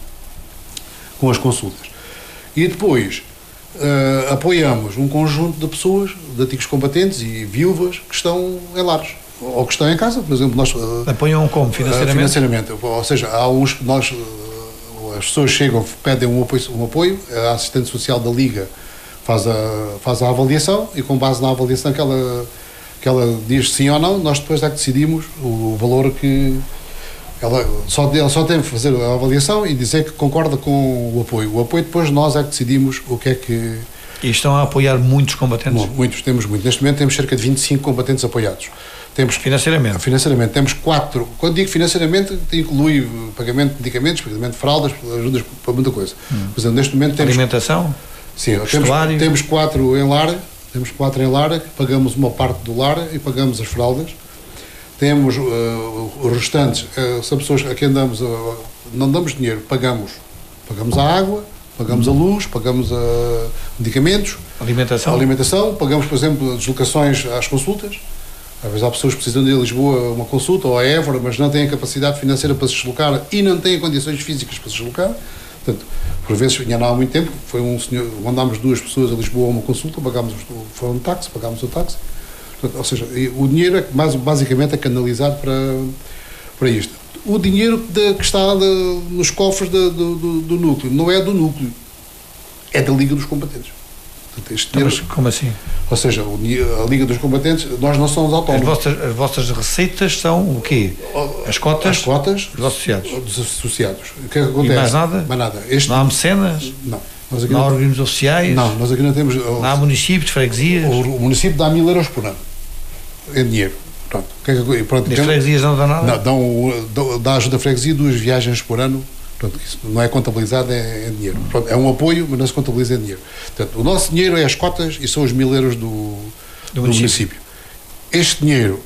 S1: com as consultas. E depois uh, apoiamos um conjunto de pessoas, de antigos combatentes e viúvas que estão em lares, ou que estão em casa, por exemplo. Nós, uh,
S2: apoiam como? Financeiramente?
S1: Uh, financeiramente. Ou seja, há uns que nós, uh, as pessoas chegam, pedem um apoio, um apoio, a assistente social da Liga faz a, faz a avaliação e com base na avaliação que ela, que ela diz sim ou não, nós depois é que decidimos o valor que... Ela só, ela só tem que fazer a avaliação e dizer que concorda com o apoio. O apoio depois nós é que decidimos o que é que...
S2: E estão a apoiar muitos combatentes?
S1: Bom, muitos, temos muitos. Neste momento temos cerca de vinte e cinco combatentes apoiados. Temos,
S2: financeiramente?
S1: Financeiramente. Temos quatro. Quando digo financeiramente, inclui pagamento de medicamentos, pagamento de fraldas, ajudas para muita coisa. Hum. Por exemplo, neste momento temos...
S2: Alimentação?
S1: Sim, temos, temos quatro em lar, temos quatro em lar, pagamos uma parte do lar e pagamos as fraldas. Temos uh, os restantes, uh, são pessoas a quem andamos, uh, não damos dinheiro, pagamos. Pagamos a água, pagamos a luz, pagamos a medicamentos,
S2: alimentação.
S1: A alimentação, pagamos, por exemplo, deslocações às consultas. Às vezes há pessoas que precisam de ir a Lisboa uma consulta ou a Évora, mas não têm a capacidade financeira para se deslocar e não têm condições físicas para se deslocar. Portanto, por vezes, ainda não há muito tempo, foi um senhor, mandámos duas pessoas a Lisboa a uma consulta, pagámos o um táxi, pagámos o táxi. Ou seja, o dinheiro é basicamente é canalizado para, para isto. O dinheiro de, que está de, nos cofres de, do, do, do núcleo não é do núcleo, é da Liga dos Combatentes. Portanto, este dinheiro,
S2: Mas como assim?
S1: Ou seja, o, a Liga dos Combatentes, nós não somos autónomos.
S2: As vossas, as vossas receitas são o quê? As cotas,
S1: as cotas
S2: dos associados.
S1: Dos associados. O que é que acontece?
S2: E mais nada?
S1: Mais nada. Este,
S2: não há mecenas?
S1: Não. Nós aqui
S2: não há
S1: não,
S2: organismos oficiais?
S1: Não, nós aqui não temos...
S2: Não há municípios, freguesias?
S1: O, o município dá mil euros por ano. É dinheiro. Pronto. Que é que, pronto,
S2: as freguesias não dão nada?
S1: Não, dão, dão, dá ajuda à freguesia, duas viagens por ano. Pronto, isso não é contabilizado, é, é dinheiro. Pronto, é um apoio, mas não se contabiliza em dinheiro. Portanto, o nosso dinheiro é as cotas e são os mil euros do, do, do município. município. Este dinheiro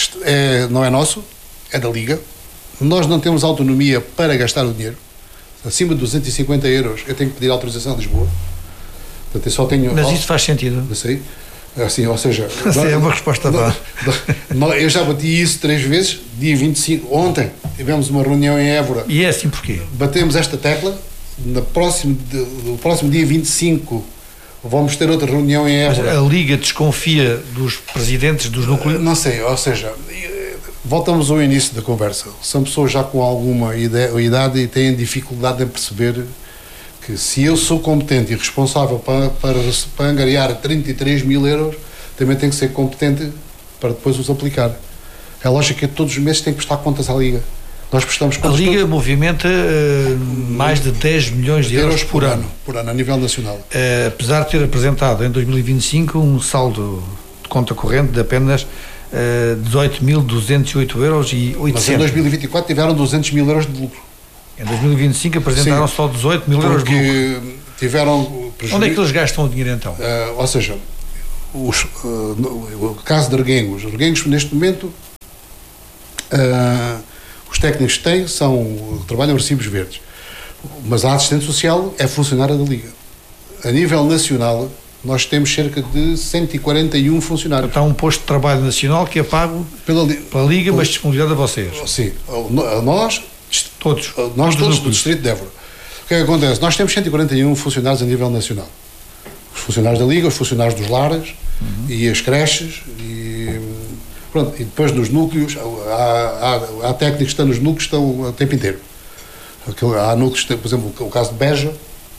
S1: é, não é nosso, é da Liga. Nós não temos autonomia para gastar o dinheiro. Acima de duzentos e cinquenta euros eu tenho que pedir autorização a Lisboa. Portanto, eu só tenho...
S2: Mas isso faz sentido?
S1: Não sei. Assim, ou seja...
S2: Sim, é uma resposta boa.
S1: Eu já bati isso três vezes, dia vinte e cinco, ontem tivemos uma reunião em Évora.
S2: E é assim porquê?
S1: Batemos esta tecla, no próximo, no próximo dia vinte e cinco vamos ter outra reunião em Évora.
S2: Mas a Liga desconfia dos presidentes dos núcleos?
S1: Não sei, ou seja, voltamos ao início da conversa. São pessoas já com alguma idade e têm dificuldade em perceber que se eu sou competente e responsável para, para, para angariar trinta e três mil euros, também tenho que ser competente para depois os aplicar. É lógico que todos os meses tem que prestar contas à Liga. Nós prestamos contas.
S2: A Liga todo... movimenta uh, mais de dez milhões de euros, euros por, por ano. ano.
S1: Por ano, a nível nacional.
S2: Uh, apesar de ter apresentado em dois mil e vinte e cinco um saldo de conta corrente de apenas uh, dezoito mil duzentos e oito euros e oitocentos.
S1: Mas em dois mil e vinte e quatro tiveram duzentos mil euros de lucro.
S2: Em dois mil e vinte e cinco apresentaram Sim, só dezoito mil euros de lucro.
S1: Porque tiveram prejuízo.
S2: Onde é que eles gastam o dinheiro então?
S1: Uh, ou seja, os, uh, no, o caso de Arguengos, Arguengos neste momento, uh, os técnicos que têm são, trabalham recibos verdes, mas a assistente social é funcionária da Liga. A nível nacional, nós temos cerca de cento e quarenta e um funcionários.
S2: Então, um posto de trabalho nacional que é pago pela, pela Liga, pela, mas disponibilizado a vocês.
S1: Sim, a nós,
S2: todos,
S1: nós todos, todos do Distrito de Évora. O que é que acontece? Nós temos cento e quarenta e um funcionários a nível nacional. Os funcionários da Liga, os funcionários dos lares, uhum. e as creches, e, pronto, e depois nos núcleos, há, há, há técnicos que estão nos núcleos, estão o tempo inteiro. Há núcleos, por exemplo, o caso de Beja,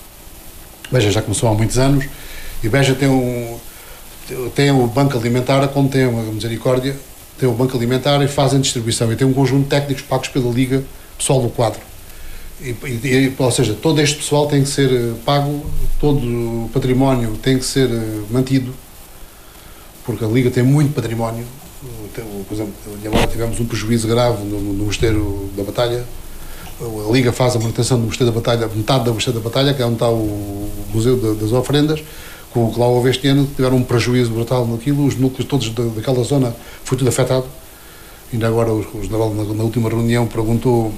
S1: Beja já começou há muitos anos, e Beja tem um, tem o banco alimentar, como tem a Misericórdia, tem o banco alimentar e fazem distribuição, e tem um conjunto de técnicos pagos pela Liga, pessoal do quadro. E, e, ou seja, todo este pessoal tem que ser pago, todo o património tem que ser mantido, porque a Liga tem muito património. Tem, por exemplo, agora tivemos um prejuízo grave no, no Mosteiro da Batalha. A Liga faz a manutenção do Mosteiro da Batalha, metade do Mosteiro da Batalha, que é onde está o Museu das Ofrendas, com o que lá houve este ano, tiveram um prejuízo brutal naquilo, os núcleos todos da, daquela zona foi tudo afetado. Ainda agora o, o general na, na última reunião perguntou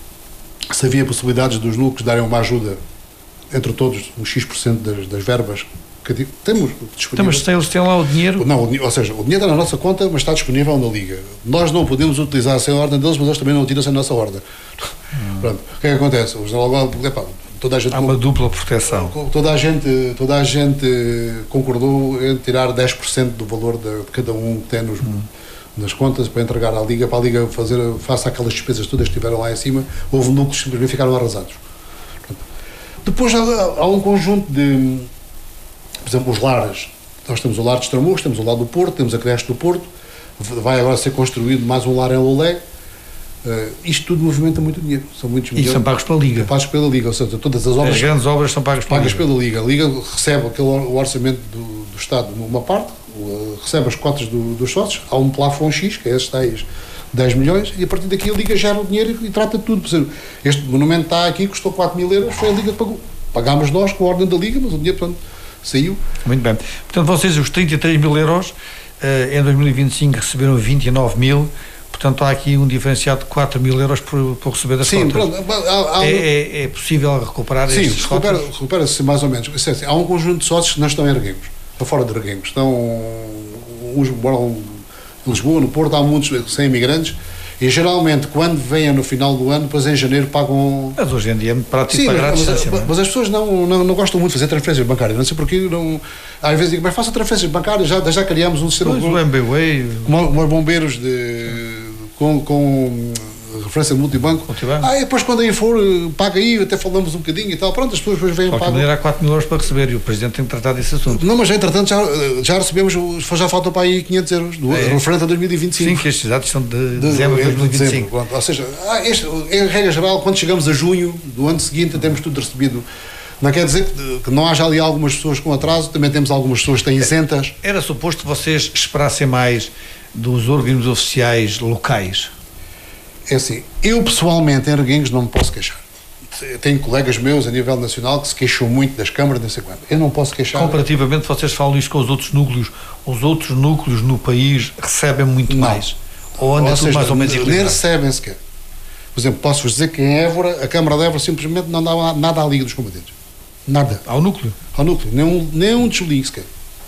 S1: se havia possibilidades dos núcleos darem uma ajuda entre todos, um X por cento das, das verbas que temos disponível.
S2: Mas eles têm lá o dinheiro?
S1: Não, o, ou seja, o dinheiro está na nossa conta, mas está disponível na Liga. Nós não podemos utilizar sem a ordem deles, mas eles também não utilizam sem a nossa ordem. Hum. Pronto, o que é que acontece? Os epá, toda a gente,
S2: há uma dupla proteção.
S1: Toda a gente, toda a gente concordou em tirar dez por cento do valor de, de cada um que tem nos, hum. nas contas para entregar à Liga, para a Liga fazer face àquelas despesas todas que estiveram lá em cima. Houve núcleos que simplesmente ficaram arrasados. Pronto. Depois há, há um conjunto de, por exemplo, os lares. Nós temos o lar de Estremoz, temos o lar do Porto, temos a creche do Porto, vai agora ser construído mais um lar em Lolé. Uh, isto tudo movimenta muito dinheiro. São muitos
S2: milhões. E são pagos pela Liga.
S1: Pagos pela Liga, ou seja, todas as obras.
S2: As grandes obras são pagas pela,
S1: pagas
S2: Liga.
S1: pela Liga. A Liga recebe aquele, o orçamento do, do Estado numa parte, uh, recebe as cotas do, dos sócios, há um plafond X, que é esses tais dez milhões, e a partir daqui a Liga gera o dinheiro e, e trata de tudo. Por exemplo, este monumento está aqui, custou quatro mil euros, foi a Liga que pagou. Pagámos nós com a ordem da Liga, mas o dinheiro, portanto, saiu.
S2: Muito bem. Portanto, vocês, os trinta e três mil euros, uh, em dois mil e vinte e cinco receberam vinte e nove mil. Portanto, há aqui um diferenciado de quatro mil euros por, por receber das
S1: Sim,
S2: cotas.
S1: Pronto, há, há
S2: é,
S1: um...
S2: é, é possível recuperar
S1: Sim,
S2: estes
S1: recupera, recupera-se mais ou menos. Há um conjunto de sócios que não estão em Arguengos, estão fora de Arguengos. Estão, uns moram em Lisboa, no Porto, há muitos sem imigrantes, e geralmente, quando vêm no final do ano, depois em janeiro pagam...
S2: Mas hoje em dia é muito prático Sim, pagar
S1: mas,
S2: a distância.
S1: Mas, mas as pessoas não, não, não gostam muito de fazer transferências bancárias, não sei porquê, não... Às vezes digo, mas faça transferências bancárias, já, já criámos um sistema...
S2: Pois, o M B W A...
S1: Umas bombeiros de... com... com referência multibanco. multibanco. Ah, e depois quando aí for, paga aí, até falamos um bocadinho e tal. Pronto, as pessoas depois vêm
S2: e pagam. Há quatro mil euros para receber e o Presidente tem que tratar desse assunto.
S1: Não, mas entretanto já, já recebemos, já faltam para aí quinhentos euros, do, é. referente a dois mil e vinte e cinco.
S2: Sim, que estes dados são de, de dezembro de dois mil e vinte e cinco.
S1: Dezembro, ou seja, ah, este, em regra geral, quando chegamos a junho do ano seguinte, temos tudo recebido. Não quer dizer que, que não haja ali algumas pessoas com atraso, também temos algumas pessoas que têm isentas.
S2: Era suposto que vocês esperassem mais dos órgãos oficiais locais?
S1: É assim, eu pessoalmente em Arguengos não me posso queixar. Tenho colegas meus a nível nacional que se queixam muito das câmaras, não sei quando. Eu não posso queixar.
S2: Comparativamente, vocês falam isto com os outros núcleos, os outros núcleos no país recebem muito não. mais? Ou anda ou tudo seja, mais ou menos equilibrado?
S1: Nem recebem sequer. Por exemplo, posso-vos dizer que em Évora, a Câmara de Évora simplesmente não dá nada à Liga dos Combatentes. Nada.
S2: Ao núcleo?
S1: Ao núcleo. Nem um, nem um desligue sequer.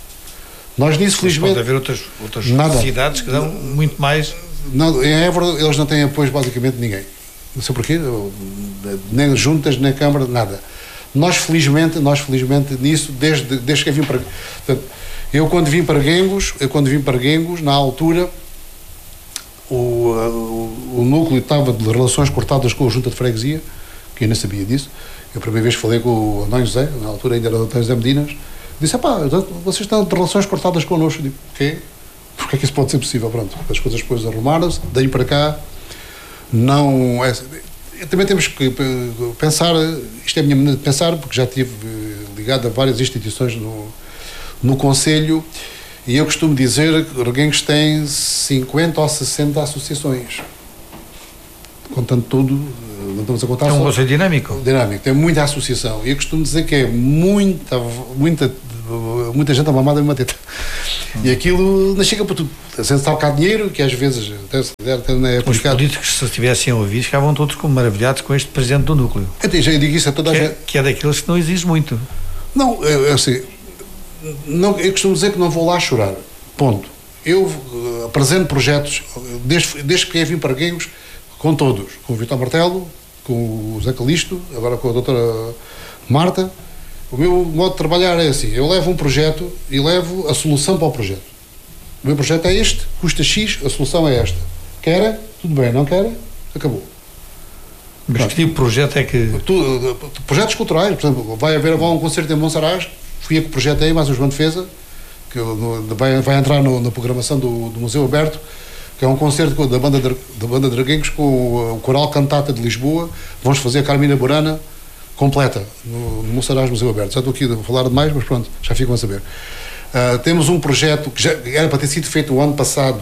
S1: Nós nisso, felizmente...
S2: Pode haver outras, outras cidades que dão muito mais...
S1: Não, em Évora eles não têm apoio basicamente de ninguém. Não sei porquê, nem juntas, nem Câmara, nada. Nós felizmente, nós felizmente nisso, desde, desde que eu vim para... Portanto, eu quando vim para Arguengos, eu quando vim para Arguengos, na altura, o, o, o núcleo estava de relações cortadas com a Junta de Freguesia, que eu nem sabia disso. Eu a primeira vez falei com o António José, na altura ainda era o António José Medinas, disse, pá, vocês estão de relações cortadas connosco. Eu digo, o quê? Porque é que isso pode ser possível? Pronto, as coisas depois arrumaram-se, daí para cá, não... É, também temos que pensar, isto é a minha maneira de pensar, porque já estive ligado a várias instituições no, no Conselho, E eu costumo dizer que Reguengos tem cinquenta ou sessenta associações. Contando tudo, não estamos a contar
S2: é um
S1: só.
S2: conceito dinâmico.
S1: Dinâmico, tem muita associação. E eu costumo dizer que é muita, muita, muita gente a mamar da mesma teta. Hum. E aquilo não chega para tudo. A gente sabe que há dinheiro, que às vezes até, até não é
S2: os políticos, se tivessem ouvido, ficavam todos como maravilhados com este presidente do núcleo.
S1: Eu, já digo isso a toda
S2: que
S1: a
S2: é,
S1: gente.
S2: Que é daqueles que não exige muito.
S1: Não, é assim, não, eu costumo dizer que não vou lá chorar. Ponto. Eu uh, apresento projetos, desde, desde que vim para Reguengos, com todos, com o Vitor Martelo, com o Zé Calixto, agora com a doutora Marta. O meu modo de trabalhar é assim, eu levo um projeto e levo a solução para o projeto. O meu projeto é este, custa X, a solução é esta. Quer? Tudo bem, não quer? Acabou.
S2: Mas que tipo de projeto é que...
S1: Tu, projetos culturais, por exemplo, vai haver agora um concerto em Monsaraz, fui eu que projetei, mais o João Defesa, que vai, vai entrar no, na programação do, do Museu Aberto, que é um concerto da banda de, da banda de Reguengos com o Coral Cantata de Lisboa. Vamos fazer a Carmina Burana completa no, no Monsaraz Museu Aberto. Já estou aqui a falar demais, mas pronto, já ficam a saber. Uh, temos um projeto que já era para ter sido feito o ano passado,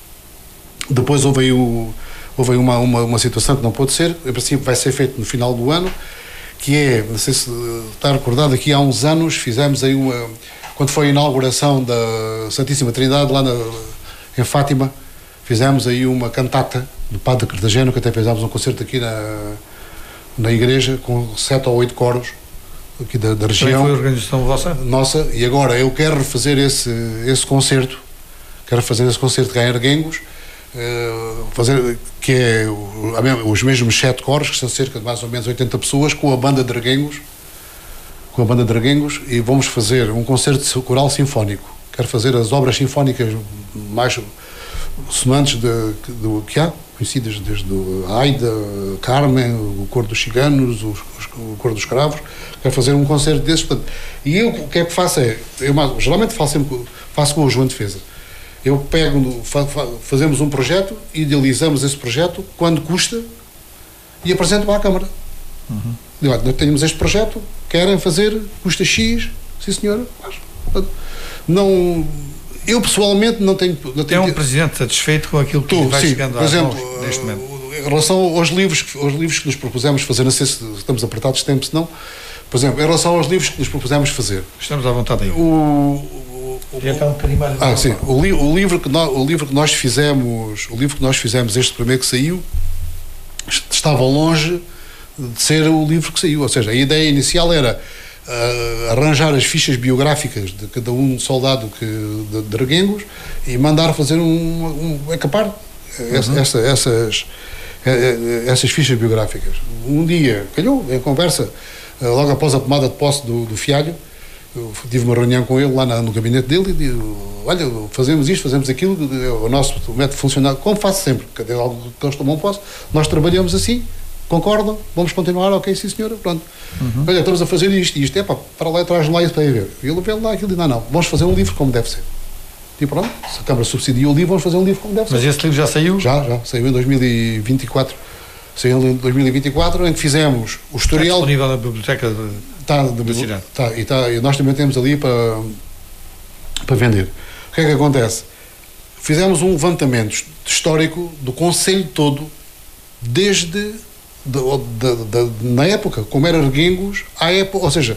S1: depois houve aí, o, houve aí uma, uma, uma situação que não pôde ser, em princípio vai ser feito no final do ano, que é, não sei se está recordado, aqui há uns anos fizemos aí uma, quando foi a inauguração da Santíssima Trindade lá na, em Fátima, fizemos aí uma cantata do Padre Cartageno, que até fizemos um concerto aqui na, na igreja, com sete ou oito coros aqui da, da região.
S2: Também foi a organização vossa?
S1: Nossa, e agora eu quero refazer esse, esse concerto, quero fazer esse concerto cá em Reguengos, uh, fazer, que é o, os mesmos sete coros, que são cerca de mais ou menos oitenta pessoas, com a banda de Reguengos, com a banda de Reguengos, e vamos fazer um concerto coral sinfónico. Quero fazer as obras sinfónicas mais sonantes de, de, que há, conhecidas desde a Aida, Carmen, o Coro dos Ciganos, os, os, o Coro dos Cravos. Quero fazer um concerto desses. Portanto, e eu, o que é que faço é, eu geralmente faço, sempre, faço com o João Defesa. Eu pego, fa, fa, fazemos um projeto, idealizamos esse projeto, quando custa, e apresento para a Câmara. Uhum. Digo, nós temos este projeto, querem fazer, custa X, sim senhora, mas, não... Eu pessoalmente não tenho... Não tenho
S2: é um presidente satisfeito com aquilo que
S1: Tô,
S2: vai
S1: sim,
S2: chegando
S1: por exemplo,
S2: mãos neste momento?
S1: Em relação aos livros, aos livros que nos propusemos fazer, não sei se estamos apertados de tempo, se não, por exemplo, em relação aos livros que nos propusemos fazer...
S2: Estamos à vontade aí.
S1: O, o, o,
S2: então, um bocadinho mais
S1: ah, sim, o, li, o, livro que nós, o livro que nós fizemos, o livro que nós fizemos, este primeiro que saiu, estava longe de ser o livro que saiu, ou seja, a ideia inicial era uh, arranjar as fichas biográficas de cada um soldado que, de, de Reguengos e mandar fazer um, um encapar uhum. essa, essa, essas, essas fichas biográficas. Um dia, calhou, em conversa, uh, logo após a tomada de posse do, do Fialho, eu tive uma reunião com ele lá na, no gabinete dele e digo, olha, fazemos isto, fazemos aquilo, o nosso método funciona, como faço sempre, cada algo que eles tomam posse, nós trabalhamos assim, concordam, vamos continuar, ok, sim senhora, pronto. Uhum. Olha, estamos a fazer isto e isto, é pá, para lá e traz lá isso para ir ver. E ele vê lá aquilo e diz, não, não, vamos fazer um livro como deve ser. E pronto, se a Câmara subsidia o livro, vamos fazer um livro como deve ser.
S2: Mas esse livro já saiu?
S1: Já, já, saiu em dois mil e vinte e quatro. Saiu em dois mil e vinte e quatro, em que fizemos o historial...
S2: Está disponível na biblioteca de,
S1: está, de,
S2: da cidade.
S1: Está, e, está, e nós também temos ali para, para vender. O que é que acontece? Fizemos um levantamento histórico do concelho todo, desde... De, de, de, de, na época, como era Reguengos, à época, ou seja,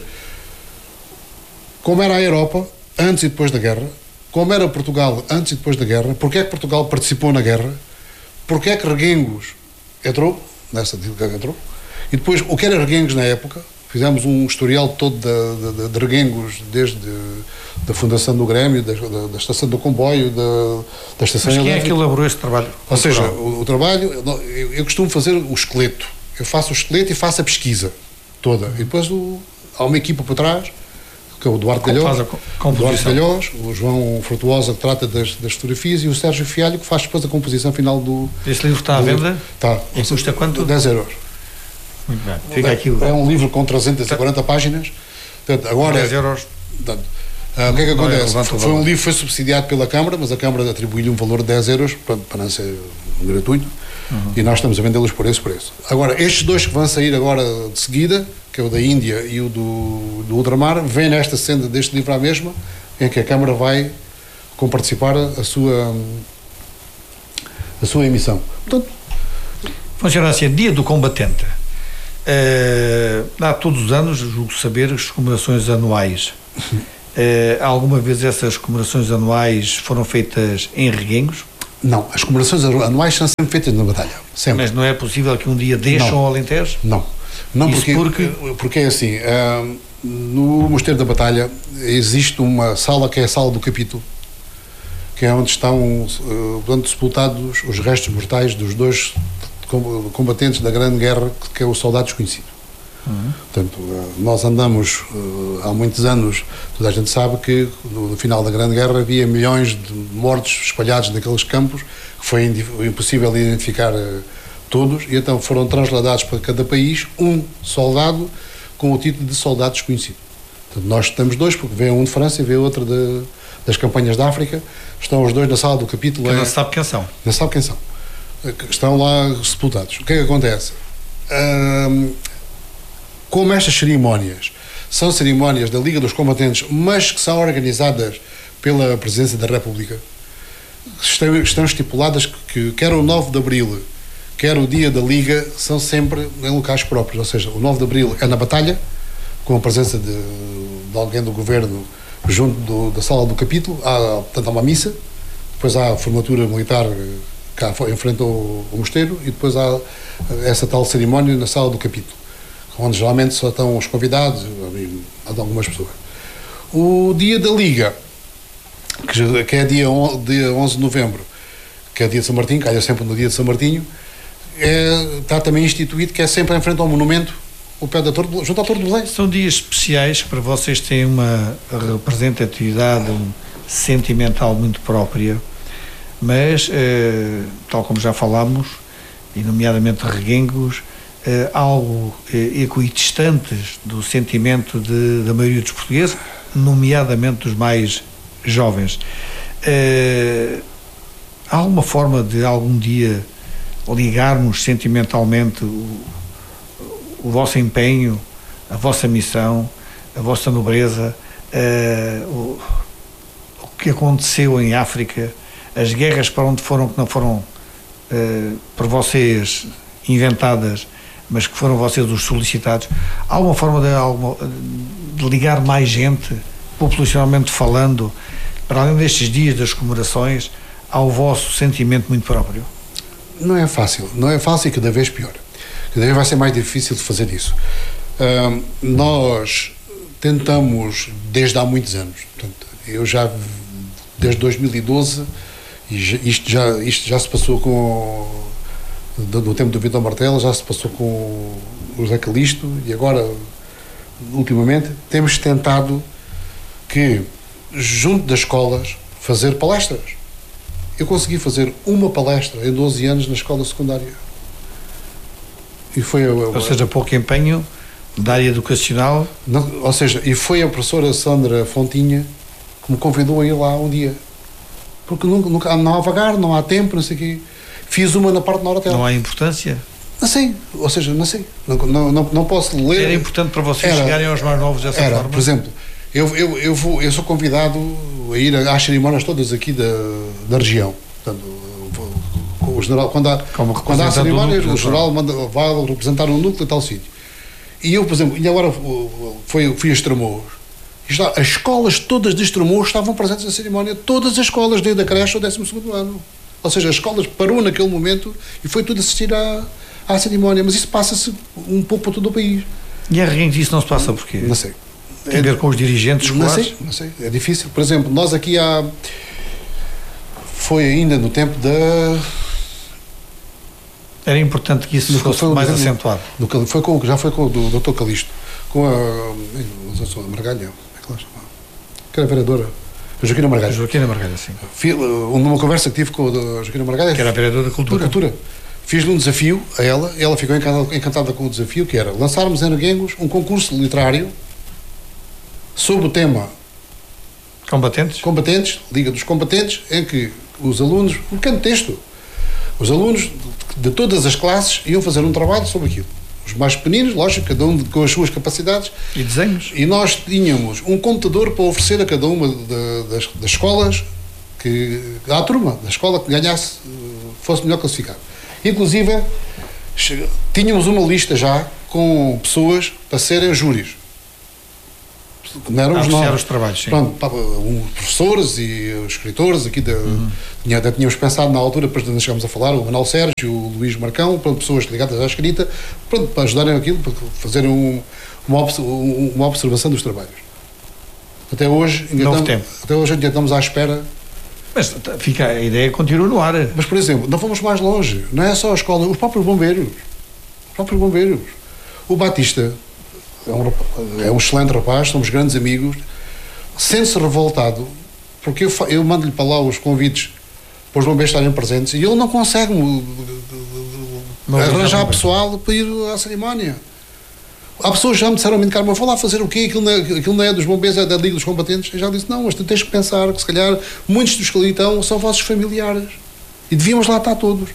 S1: como era a Europa antes e depois da guerra, como era Portugal antes e depois da guerra, porque é que Portugal participou na guerra, porque é que Reguengos entrou, nessa que entrou, e depois o que era Reguengos na época. Fizemos um historial todo de, de, de Reguengos, desde da fundação do Grêmio, da, da, da estação do comboio, da, da estação
S2: Mas quem
S1: elétrica.
S2: é que elaborou esse trabalho?
S1: Ou seja, o, o trabalho, eu, eu costumo fazer o esqueleto. Eu faço o esqueleto e faço a pesquisa toda. E depois o, há uma equipa por trás, que é o Duarte Galhós, o Duarte Galhós, o João Frutuosa, que trata das, das fotografias, e o Sérgio Fialho, que faz depois a composição final do...
S2: Esse livro está à venda?
S1: Está.
S2: E custa quanto?
S1: dez euros.
S2: Muito bem. Fica aqui o...
S1: É um livro com trezentas e quarenta páginas. Portanto, agora,
S2: dez euros.
S1: Portanto, uh, o que é que acontece? É foi um livro que foi subsidiado pela Câmara, mas a Câmara atribuiu-lhe um valor de dez euros, pronto, para não ser gratuito, uhum. E nós estamos a vendê-los por esse preço. Agora, estes dois que vão sair agora de seguida, que é o da Índia e o do, do Ultramar, vêm nesta senda deste livro à mesma, em que a Câmara vai com participar a sua, a sua emissão. Portanto,
S2: funciona assim, Dia do Combatente. Uh, há todos os anos, julgo saber, as comemorações anuais. Uh, alguma vez essas comemorações anuais foram feitas em Reguengos?
S1: Não, as comemorações anuais são sempre feitas na Batalha. Sempre.
S2: Mas não é possível que um dia deixam
S1: não.
S2: o Alentejo?
S1: Não. Não,
S2: Isso
S1: porque, porque... porque é assim, uh, no Mosteiro da Batalha existe uma sala que é a sala do capítulo, que é onde estão uh, sepultados os restos mortais dos dois combatentes da Grande Guerra, que é o Soldado Desconhecido. Uhum. Portanto, uh, nós andamos uh, há muitos anos, toda a gente sabe que no, no final da Grande Guerra havia milhões de mortos espalhados naqueles campos, que foi impossível identificar uh, todos, e então foram transladados para cada país um soldado com o título de Soldado Desconhecido. Portanto, nós temos dois, porque vem um de França e vem outro de, das campanhas da África. Estão os dois na sala do capítulo.
S2: Que
S1: é,
S2: não se sabe quem são.
S1: Não se sabe quem são. Estão lá sepultados. O que é que acontece? Hum, como estas cerimónias são cerimónias da Liga dos Combatentes, mas que são organizadas pela Presidência da República, estão, estão estipuladas que, que quer o nove de Abril, quer o dia da Liga, são sempre em locais próprios. Ou seja, o nove de Abril é na Batalha, com a presença de, de alguém do Governo junto do, da sala do capítulo. Há, portanto, há uma missa, depois há a formatura militar cá em frente ao, ao mosteiro, e depois há essa tal cerimónia na sala do capítulo, onde geralmente só estão os convidados, há algumas pessoas. O dia da Liga, que, que é dia, on, dia onze de novembro, que é dia de São Martinho, calha sempre no dia de São Martinho, é, está também instituído que é sempre em frente ao monumento, o pé da torre, junto à Torre de Belém.
S2: São dias especiais que para vocês têm uma representatividade um, sentimental muito própria, mas, eh, tal como já falámos, e nomeadamente Reguengos, eh, algo eh, equidistantes do sentimento de, da maioria dos portugueses, nomeadamente dos mais jovens. Eh, há alguma forma de algum dia ligarmos sentimentalmente o, o vosso empenho, a vossa missão, a vossa nobreza, eh, o, o que aconteceu em África, as guerras para onde foram, que não foram uh, por vocês inventadas, mas que foram vocês os solicitados? Há alguma forma de, alguma, de ligar mais gente, populacionalmente falando, para além destes dias das comemorações, ao vosso sentimento muito próprio?
S1: Não é fácil, não é fácil e cada vez pior. Cada vez vai ser mais difícil de fazer isso. Uh, nós tentamos desde há muitos anos, portanto, eu já desde dois mil e doze, e isto já, isto já se passou com do, do tempo do Vitor Martelo, já se passou com o José Calixto, e agora ultimamente temos tentado que junto das escolas fazer palestras. Eu consegui fazer uma palestra em doze anos na escola secundária, e foi a, a,
S2: ou seja, pouco empenho da área educacional.
S1: Não, ou seja, e foi a professora Sandra Fontinha que me convidou a ir lá um dia, porque nunca, nunca, não há vagar, não há tempo, não sei o quê. Fiz uma na parte na hora dela.
S2: Não há importância?
S1: Não sei, ou seja, não sei. Não, não, não, não posso ler.
S2: Era importante para vocês era, chegarem aos mais novos dessa
S1: era,
S2: forma?
S1: Por exemplo, eu, eu, eu, vou, eu sou convidado a ir às cerimónias todas aqui da, da região. Portanto, o general, quando há, quando há cerimónias, o general manda, vai representar um núcleo a tal sítio. E eu, por exemplo, e agora foi, fui a Estremoz. Está, as escolas todas de Estremoz estavam presentes na cerimónia, todas as escolas, desde a creche ao décimo segundo ano. Ou seja, as escolas parou naquele momento e foi tudo assistir à, à cerimónia, mas isso passa-se um pouco por todo o país.
S2: E a Reguengos isso não se passa porquê?
S1: Não sei.
S2: Tem a ver com os dirigentes escolares?
S1: Não sei, não sei, é difícil. Por exemplo, nós aqui há... Foi ainda no tempo da...
S2: Era importante que isso no, fosse mais no, acentuado.
S1: No, foi com, já foi com o doutor Calixto, com a... Não sei se é a Margalha, é que ela chama? Que era a vereadora. A Joaquina Margalha.
S2: A Joaquina Margalha, sim.
S1: Fiz, numa conversa que tive com a Joaquina Margalha...
S2: Que era a vereadora da Cultura.
S1: Da Cultura. Fiz-lhe um desafio a ela, e ela ficou encantada, encantada com o desafio, que era lançarmos em Reguengos um concurso literário sobre o tema...
S2: Combatentes?
S1: Combatentes, Liga dos Combatentes, em que os alunos... Um pequeno texto. Os alunos de todas as classes iam fazer um trabalho sobre aquilo. Os mais pequeninos, lógico, cada um com as suas capacidades.
S2: E desenhos.
S1: E nós tínhamos um computador para oferecer a cada uma de, das, das escolas que à turma da escola que ganhasse, fosse melhor classificado. Inclusive, tínhamos uma lista já com pessoas para serem júris. Não éramos nós.
S2: Os trabalhos, sim.
S1: Pronto, os professores e os escritores aqui, de, uhum. tinha, tínhamos pensado na altura, depois nós chegámos a falar, o Manuel Sérgio, o Luís Marcão, pronto, pessoas ligadas à escrita, pronto, para ajudarem aquilo, para fazerem um, uma, uma observação dos trabalhos. Até hoje,
S2: Novo tempo.
S1: Até hoje ainda estamos à espera.
S2: Mas fica, a ideia continua no ar.
S1: Mas, por exemplo, não fomos mais longe, não é só a escola, os próprios bombeiros. Os próprios bombeiros. O Batista é um, é um excelente rapaz, somos grandes amigos, sente-se revoltado, porque eu, eu mando-lhe para lá os convites para os bombeiros estarem presentes e ele não consegue não arranjar pessoal para ir à cerimónia. Há pessoas que já me disseram a mim, Carmen, vou lá fazer o quê? Aquilo não, é, aquilo não é dos bombeiros, é da Liga dos Combatentes. Eu já disse, não, mas tu tens que pensar que se calhar muitos dos que ali estão são vossos familiares e devíamos lá estar todos.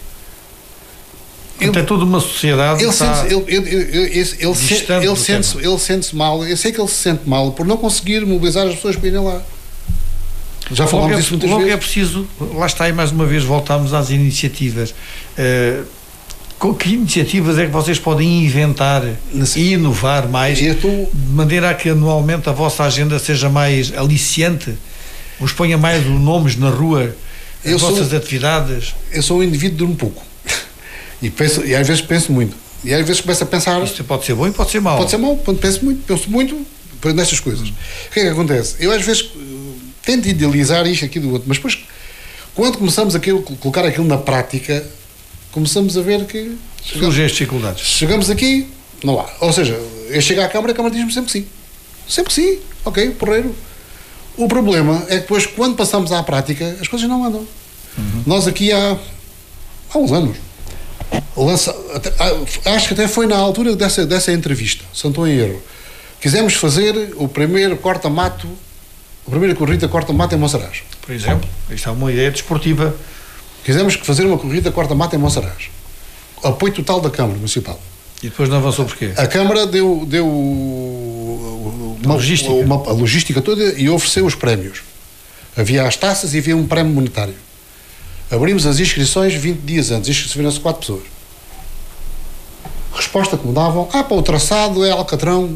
S2: Ele, é toda uma sociedade
S1: ele
S2: está
S1: sente, ele, ele, ele, ele, ele, se, ele, sente, ele sente-se mal, eu sei que ele se sente mal por não conseguir mobilizar as pessoas para irem lá. Já falámos disso muitas vezes.
S2: Logo é preciso, lá está, e mais uma vez voltamos às iniciativas. Uh, que iniciativas é que vocês podem inventar e inovar mais, tô... de maneira a que anualmente a vossa agenda seja mais aliciante, vos ponha mais nomes na rua, as eu vossas sou, atividades?
S1: Eu sou um indivíduo de um pouco. E, penso, e às vezes penso muito. E às vezes começo a pensar...
S2: Isto pode ser bom e pode ser mau.
S1: Pode ser mau, penso muito, penso muito nestas coisas. Hum. O que é que acontece? Eu às vezes tento idealizar isto, aqui do outro, mas depois, quando começamos a colocar aquilo na prática, começamos a ver que...
S2: Surgem as dificuldades.
S1: Chegamos aqui, não há. Ou seja, eu chego à Câmara, a Câmara diz-me sempre sim. Sempre sim. Ok, porreiro. O problema é que depois, quando passamos à prática, as coisas não andam. Uhum. Nós aqui há, há uns anos, lança, até, acho que até foi na altura dessa, dessa entrevista, se não estou em erro, quisemos fazer o primeiro corta-mato, a primeira corrida corta-mato em Monsaraz.
S2: Por exemplo, isto é uma ideia desportiva.
S1: Quisemos fazer uma corrida corta-mato em Monsaraz. Apoio total da Câmara Municipal.
S2: E depois não avançou porquê?
S1: A Câmara deu, deu uma,
S2: logística.
S1: Uma, a logística toda e ofereceu os prémios. Havia as taças e havia um prémio monetário. Abrimos as inscrições vinte dias antes, inscreveram-se quatro pessoas. Resposta que me davam, ah, para o traçado é Alcatrão.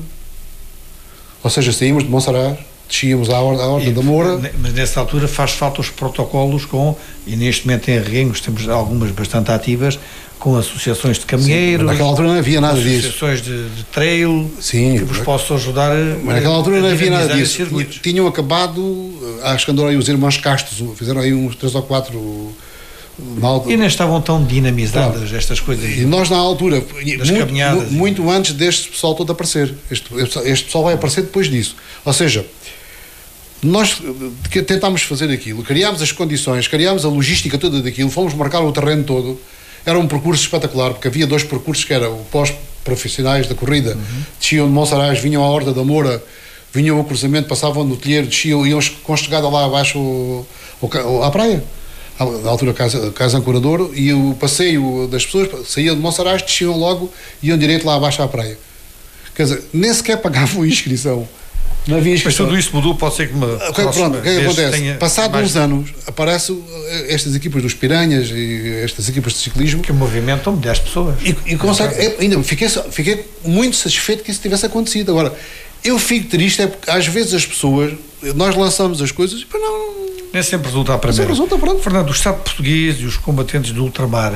S1: Ou seja, saímos de Monsaraz, descíamos à Horta, à Horta da Moura.
S2: Mas nessa altura faz falta os protocolos com, e neste momento em Reguengos temos algumas bastante ativas, com associações de caminheiros.
S1: Naquela altura não havia nada disso.
S2: Associações de, de trail,
S1: sim,
S2: que vos possam ajudar.
S1: Mas naquela altura não havia nada disso. Tinham acabado, acho que andaram aí os irmãos Castos, fizeram aí uns três ou quatro.
S2: E não estavam tão dinamizadas não. Estas coisas.
S1: E nós na altura, muito, muito antes deste pessoal todo aparecer. Este, este pessoal vai aparecer depois disso. Ou seja, nós tentámos fazer aquilo, criámos as condições, criámos a logística toda daquilo, fomos marcar o terreno todo. Era um percurso espetacular, porque havia dois percursos que eram o pós-profissionais da corrida, uhum. Desciam de Monsaraz, vinham à Horta da Moura, vinham ao cruzamento, passavam no telheiro, desciam, iam com chegada lá abaixo o, o, à praia, à altura Casa, casa Ancorador, e o passeio das pessoas, saíam de Monsaraz, desciam logo e iam direito lá abaixo à praia. Quer dizer, nem sequer pagavam a inscrição. Não havia inscrição.
S2: Mas tudo isso mudou, pode ser que uma
S1: okay, pronto, o que é que acontece? Passados uns anos, aparecem estas equipas dos Piranhas e estas equipas de ciclismo
S2: que movimentam milhares de pessoas
S1: e, e consegue, é, ainda fiquei, fiquei muito satisfeito que isso tivesse acontecido. Agora, eu fico triste é porque às vezes as pessoas, nós lançamos as coisas e não...
S2: Nem sempre resulta a primeira.
S1: Resulta, pronto.
S2: Fernando, o Estado português e os combatentes do ultramar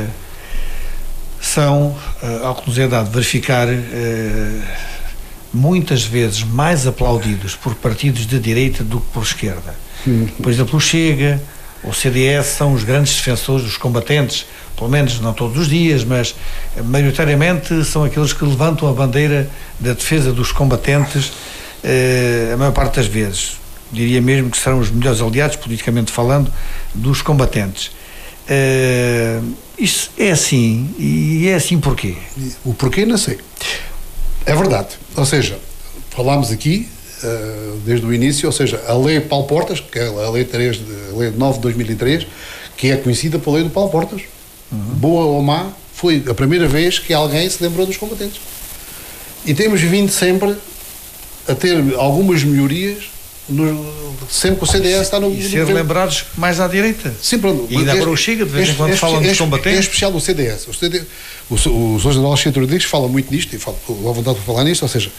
S2: são, uh, ao que nos é dado verificar, uh, muitas vezes mais aplaudidos por partidos de direita do que por esquerda. Hum. Por exemplo, o Chega, o C D S são os grandes defensores dos combatentes, pelo menos não todos os dias, mas maioritariamente são aqueles que levantam a bandeira da defesa dos combatentes eh, a maior parte das vezes. Diria mesmo que serão os melhores aliados, politicamente falando, dos combatentes. Eh, isso é assim, e é assim porquê?
S1: O porquê não sei. É verdade. Ou seja, falámos aqui uh, desde o início, ou seja, a lei Paulo Portas, que é a lei, três de, a lei nove de dois mil e três, que é conhecida pela lei do Paulo Portas, uhum. Boa ou má, foi a primeira vez que alguém se lembrou dos combatentes. E temos vindo sempre a ter algumas melhorias no, sempre que o C D S está no...
S2: E ser no lembrados mais à direita.
S1: Sempre.
S2: E ainda agora o Chega, de vez em quando falam dos combatentes.
S1: Em especial o C D S. O, C D, o, o, o Sr. Alexandre Rodrigues fala muito nisto, e fala, à vontade de falar nisto, ou seja,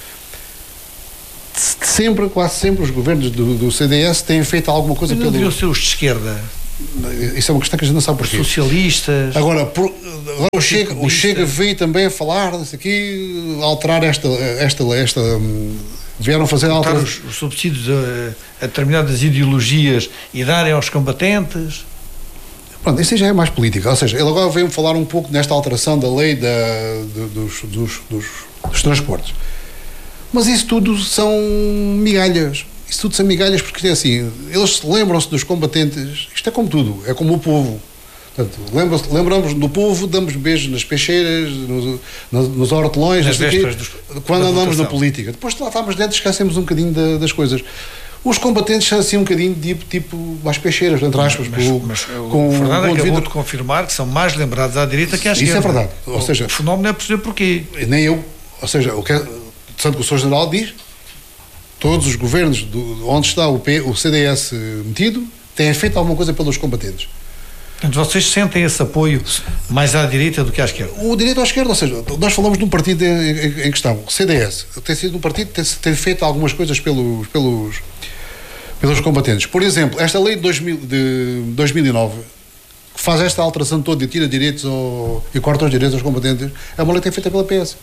S1: sempre, quase sempre, os governos do, do C D S têm feito alguma coisa
S2: Mas
S1: pelo...
S2: deviam ser os de esquerda.
S1: Isso é uma questão que a gente não sabe porquê.
S2: Socialistas.
S1: Agora, por, agora o, Chega, o Chega veio também a falar disso aqui, alterar esta... esta, esta um, vieram fazer
S2: alterar os, os subsídios a, a determinadas ideologias e darem aos combatentes.
S1: Pronto, isso já é mais política. Ou seja, ele agora veio falar um pouco nesta alteração da lei da, de, dos, dos, dos, dos transportes. Mas isso tudo são migalhas. Isso tudo são migalhas porque é assim, eles lembram-se dos combatentes, isto é como tudo, é como o povo. Portanto, lembramos do povo, damos beijos nas peixeiras, nos, nos hortelões,
S2: nas vésperas
S1: dos, quando andamos na política. Depois lá estamos dentro, esquecemos um bocadinho da, das coisas. Os combatentes são assim um bocadinho tipo, tipo às peixeiras, entre aspas.
S2: Mas,
S1: com,
S2: mas
S1: com,
S2: o Fernando
S1: com
S2: acabou
S1: devido...
S2: de confirmar que são mais lembrados à direita que à esquerda.
S1: Isso é verdade. Ou seja,
S2: o fenómeno é perceber porquê.
S1: Nem eu. Ou seja, o que é, tanto que o senhor General diz, todos os governos do, onde está o, P, o C D S metido têm feito alguma coisa pelos combatentes.
S2: Portanto, vocês sentem esse apoio mais à direita do que à esquerda?
S1: O direito à esquerda, ou seja, nós falamos de um partido em, em, em questão, o C D S, tem sido um partido que tem, tem feito algumas coisas pelos, pelos, pelos combatentes. Por exemplo, esta lei de, dois mil, de dois mil e nove, que faz esta alteração toda e tira direitos ao, e corta os direitos aos combatentes, é uma lei que é feita pela P S.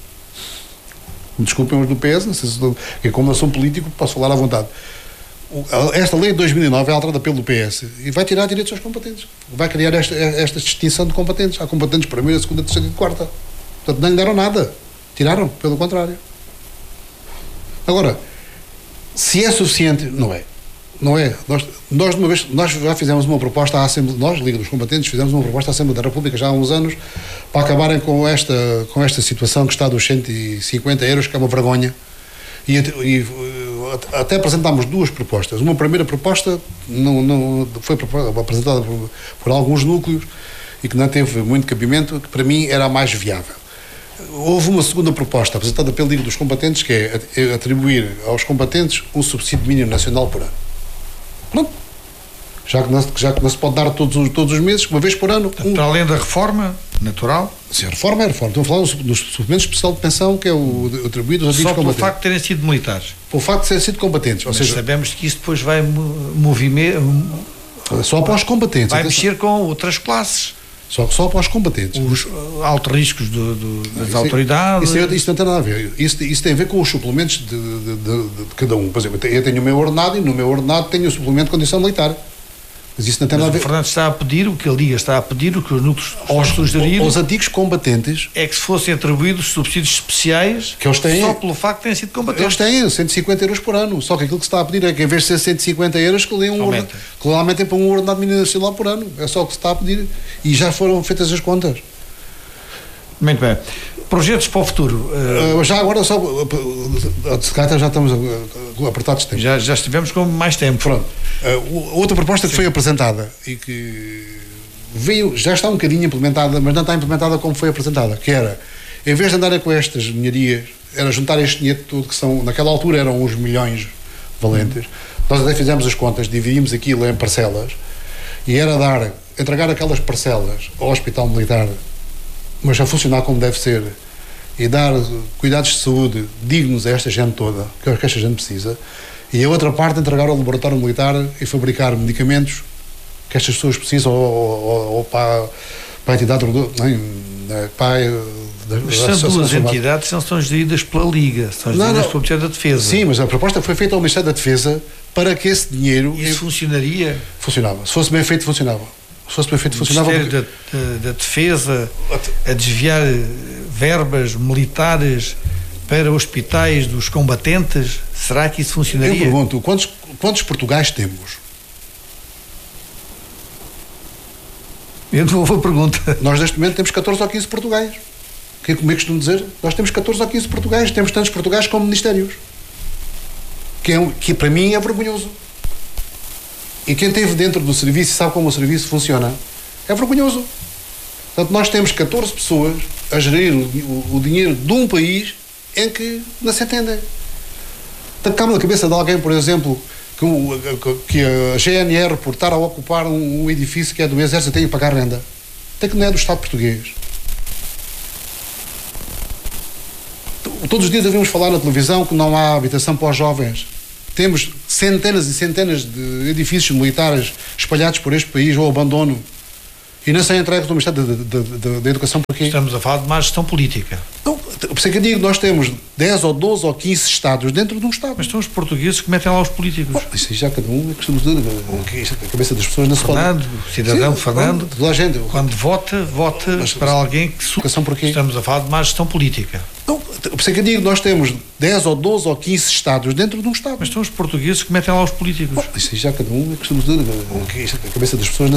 S1: Me desculpem os do P S, não sei se estou, que como eu sou um político, posso falar à vontade. Esta lei de dois mil e nove é alterada pelo P S e vai tirar direitos aos combatentes. Vai criar esta, esta distinção de combatentes. Há combatentes de primeira, segunda, terceira e quarta. Portanto, não lhe deram nada. Tiraram, pelo contrário. Agora, se é suficiente, não é. Não é. Nós, nós, de uma vez, nós já fizemos uma proposta à Assembleia, nós, Liga dos Combatentes, fizemos uma proposta à Assembleia da República já há uns anos para acabarem com esta, com esta situação que está dos cento e cinquenta euros, que é uma vergonha. E, e até apresentámos duas propostas. Uma primeira proposta não, não, foi apresentada por, por alguns núcleos e que não teve muito cabimento, que para mim era a mais viável. Houve uma segunda proposta apresentada pela Liga dos Combatentes, que é atribuir aos combatentes um subsídio mínimo nacional por ano. Pronto. Já que, não, já que não se pode dar todos os, todos os meses, uma vez por ano. Um...
S2: Para além da reforma natural?
S1: Sim, a reforma é a reforma. Estou a falar dos suplementos especial de pensão, que é o atribuído aos antigos combatentes. Só
S2: pelo facto de terem sido militares?
S1: Pelo facto de terem sido combatentes. Ou
S2: Mas
S1: seja,
S2: sabemos que isso depois vai movimentar...
S1: Só para os combatentes.
S2: Vai mexer com outras classes.
S1: Só, só para os combatentes.
S2: Os altos riscos do, do, das
S1: isso,
S2: autoridades.
S1: Isso, isso não tem nada a ver. Isso, isso tem a ver com os suplementos de, de, de, de cada um. Por exemplo, eu tenho o meu ordenado e no meu ordenado tenho o suplemento de condição militar. Mas isso não tem
S2: Mas
S1: nada a ver.
S2: O Fernando está a pedir, o que ele diga está a pedir, o que os núcleos aos, sugerir,
S1: aos antigos combatentes
S2: é que se fossem atribuídos subsídios especiais
S1: que eles têm,
S2: só pelo facto de terem sido combatentes.
S1: Eles têm cento e cinquenta euros por ano. Só que aquilo que se está a pedir é que em vez de ser cento e cinquenta euros que leem um ordenado, que aumentem para um ordenado mínimo nacional por ano. É só o que se está a pedir. E já foram feitas as contas.
S2: Muito bem. Projetos para o futuro?
S1: Uh, já agora só se calhar já estamos apertados de tempo.
S2: Já, já estivemos com mais tempo.
S1: Pronto. Uh, outra proposta que Sim. foi apresentada e que veio, já está um bocadinho implementada, mas não está implementada como foi apresentada, que era, em vez de andarem com estas dinharias, era juntar este dinheiro tudo, que são, naquela altura eram uns milhões valentes. Hum. Nós até fizemos as contas, dividimos aquilo em parcelas e era dar, entregar aquelas parcelas ao Hospital Militar, mas a funcionar como deve ser, e dar cuidados de saúde dignos a esta gente toda, que é o que esta gente precisa, e a outra parte entregar ao laboratório militar e fabricar medicamentos que estas pessoas precisam, ou, ou, ou para, para a entidade, para a,
S2: mas são duas entidades que não são geridas pela Liga, são geridas não, não. pelo Ministério da Defesa.
S1: Sim, mas a proposta foi feita ao Ministério da Defesa para que esse dinheiro...
S2: Isso eu, funcionaria?
S1: Funcionava. Se fosse bem feito, funcionava. Se fosse bem feito,
S2: o
S1: funcionava.
S2: O Ministério porque... da, da, da Defesa a desviar verbas militares para hospitais dos combatentes, será que isso funcionaria?
S1: Eu pergunto, quantos, quantos portugais temos?
S2: Eu devolvo a pergunta.
S1: Nós neste momento temos catorze ou quinze portugais. Que, como é que costumo dizer? Nós temos catorze ou quinze portugais, temos tantos portugais como ministérios. Que, é, que para mim é vergonhoso. E quem esteve dentro do serviço e sabe como o serviço funciona, é vergonhoso. Portanto, nós temos catorze pessoas a gerir o, o, o dinheiro de um país em que não se entendem. Cabe na cabeça de alguém, por exemplo, que, o, que a G N R, por estar a ocupar um, um edifício que é do Exército, tem que pagar renda. Tem que não é do Estado português. Todos os dias ouvimos falar na televisão que não há habitação para os jovens. Temos centenas e centenas de edifícios militares espalhados por este país ou abandono. E não são entregues do Ministério da Educação por aqui.
S2: Estamos a falar de má gestão política.
S1: Não, por isso é que eu digo, nós temos dez ou doze ou quinze Estados dentro de um Estado.
S2: Mas são os portugueses que metem lá os políticos.
S1: Bom, isso aí já cada um é costume dizer, a cabeça das pessoas não se pode...
S2: Fernando, o cidadão Sim, Fernando,
S1: toda a gente.
S2: Quando vota, vota
S1: Mas,
S2: para alguém que...
S1: Educação por aqui.
S2: Estamos a falar de má gestão política.
S1: Não, por isso é que eu digo, nós temos dez ou doze ou quinze Estados dentro de um Estado.
S2: Mas são os portugueses que metem lá os políticos.
S1: Bom, isso aí já cada um é costume dizer, a cabeça das pessoas não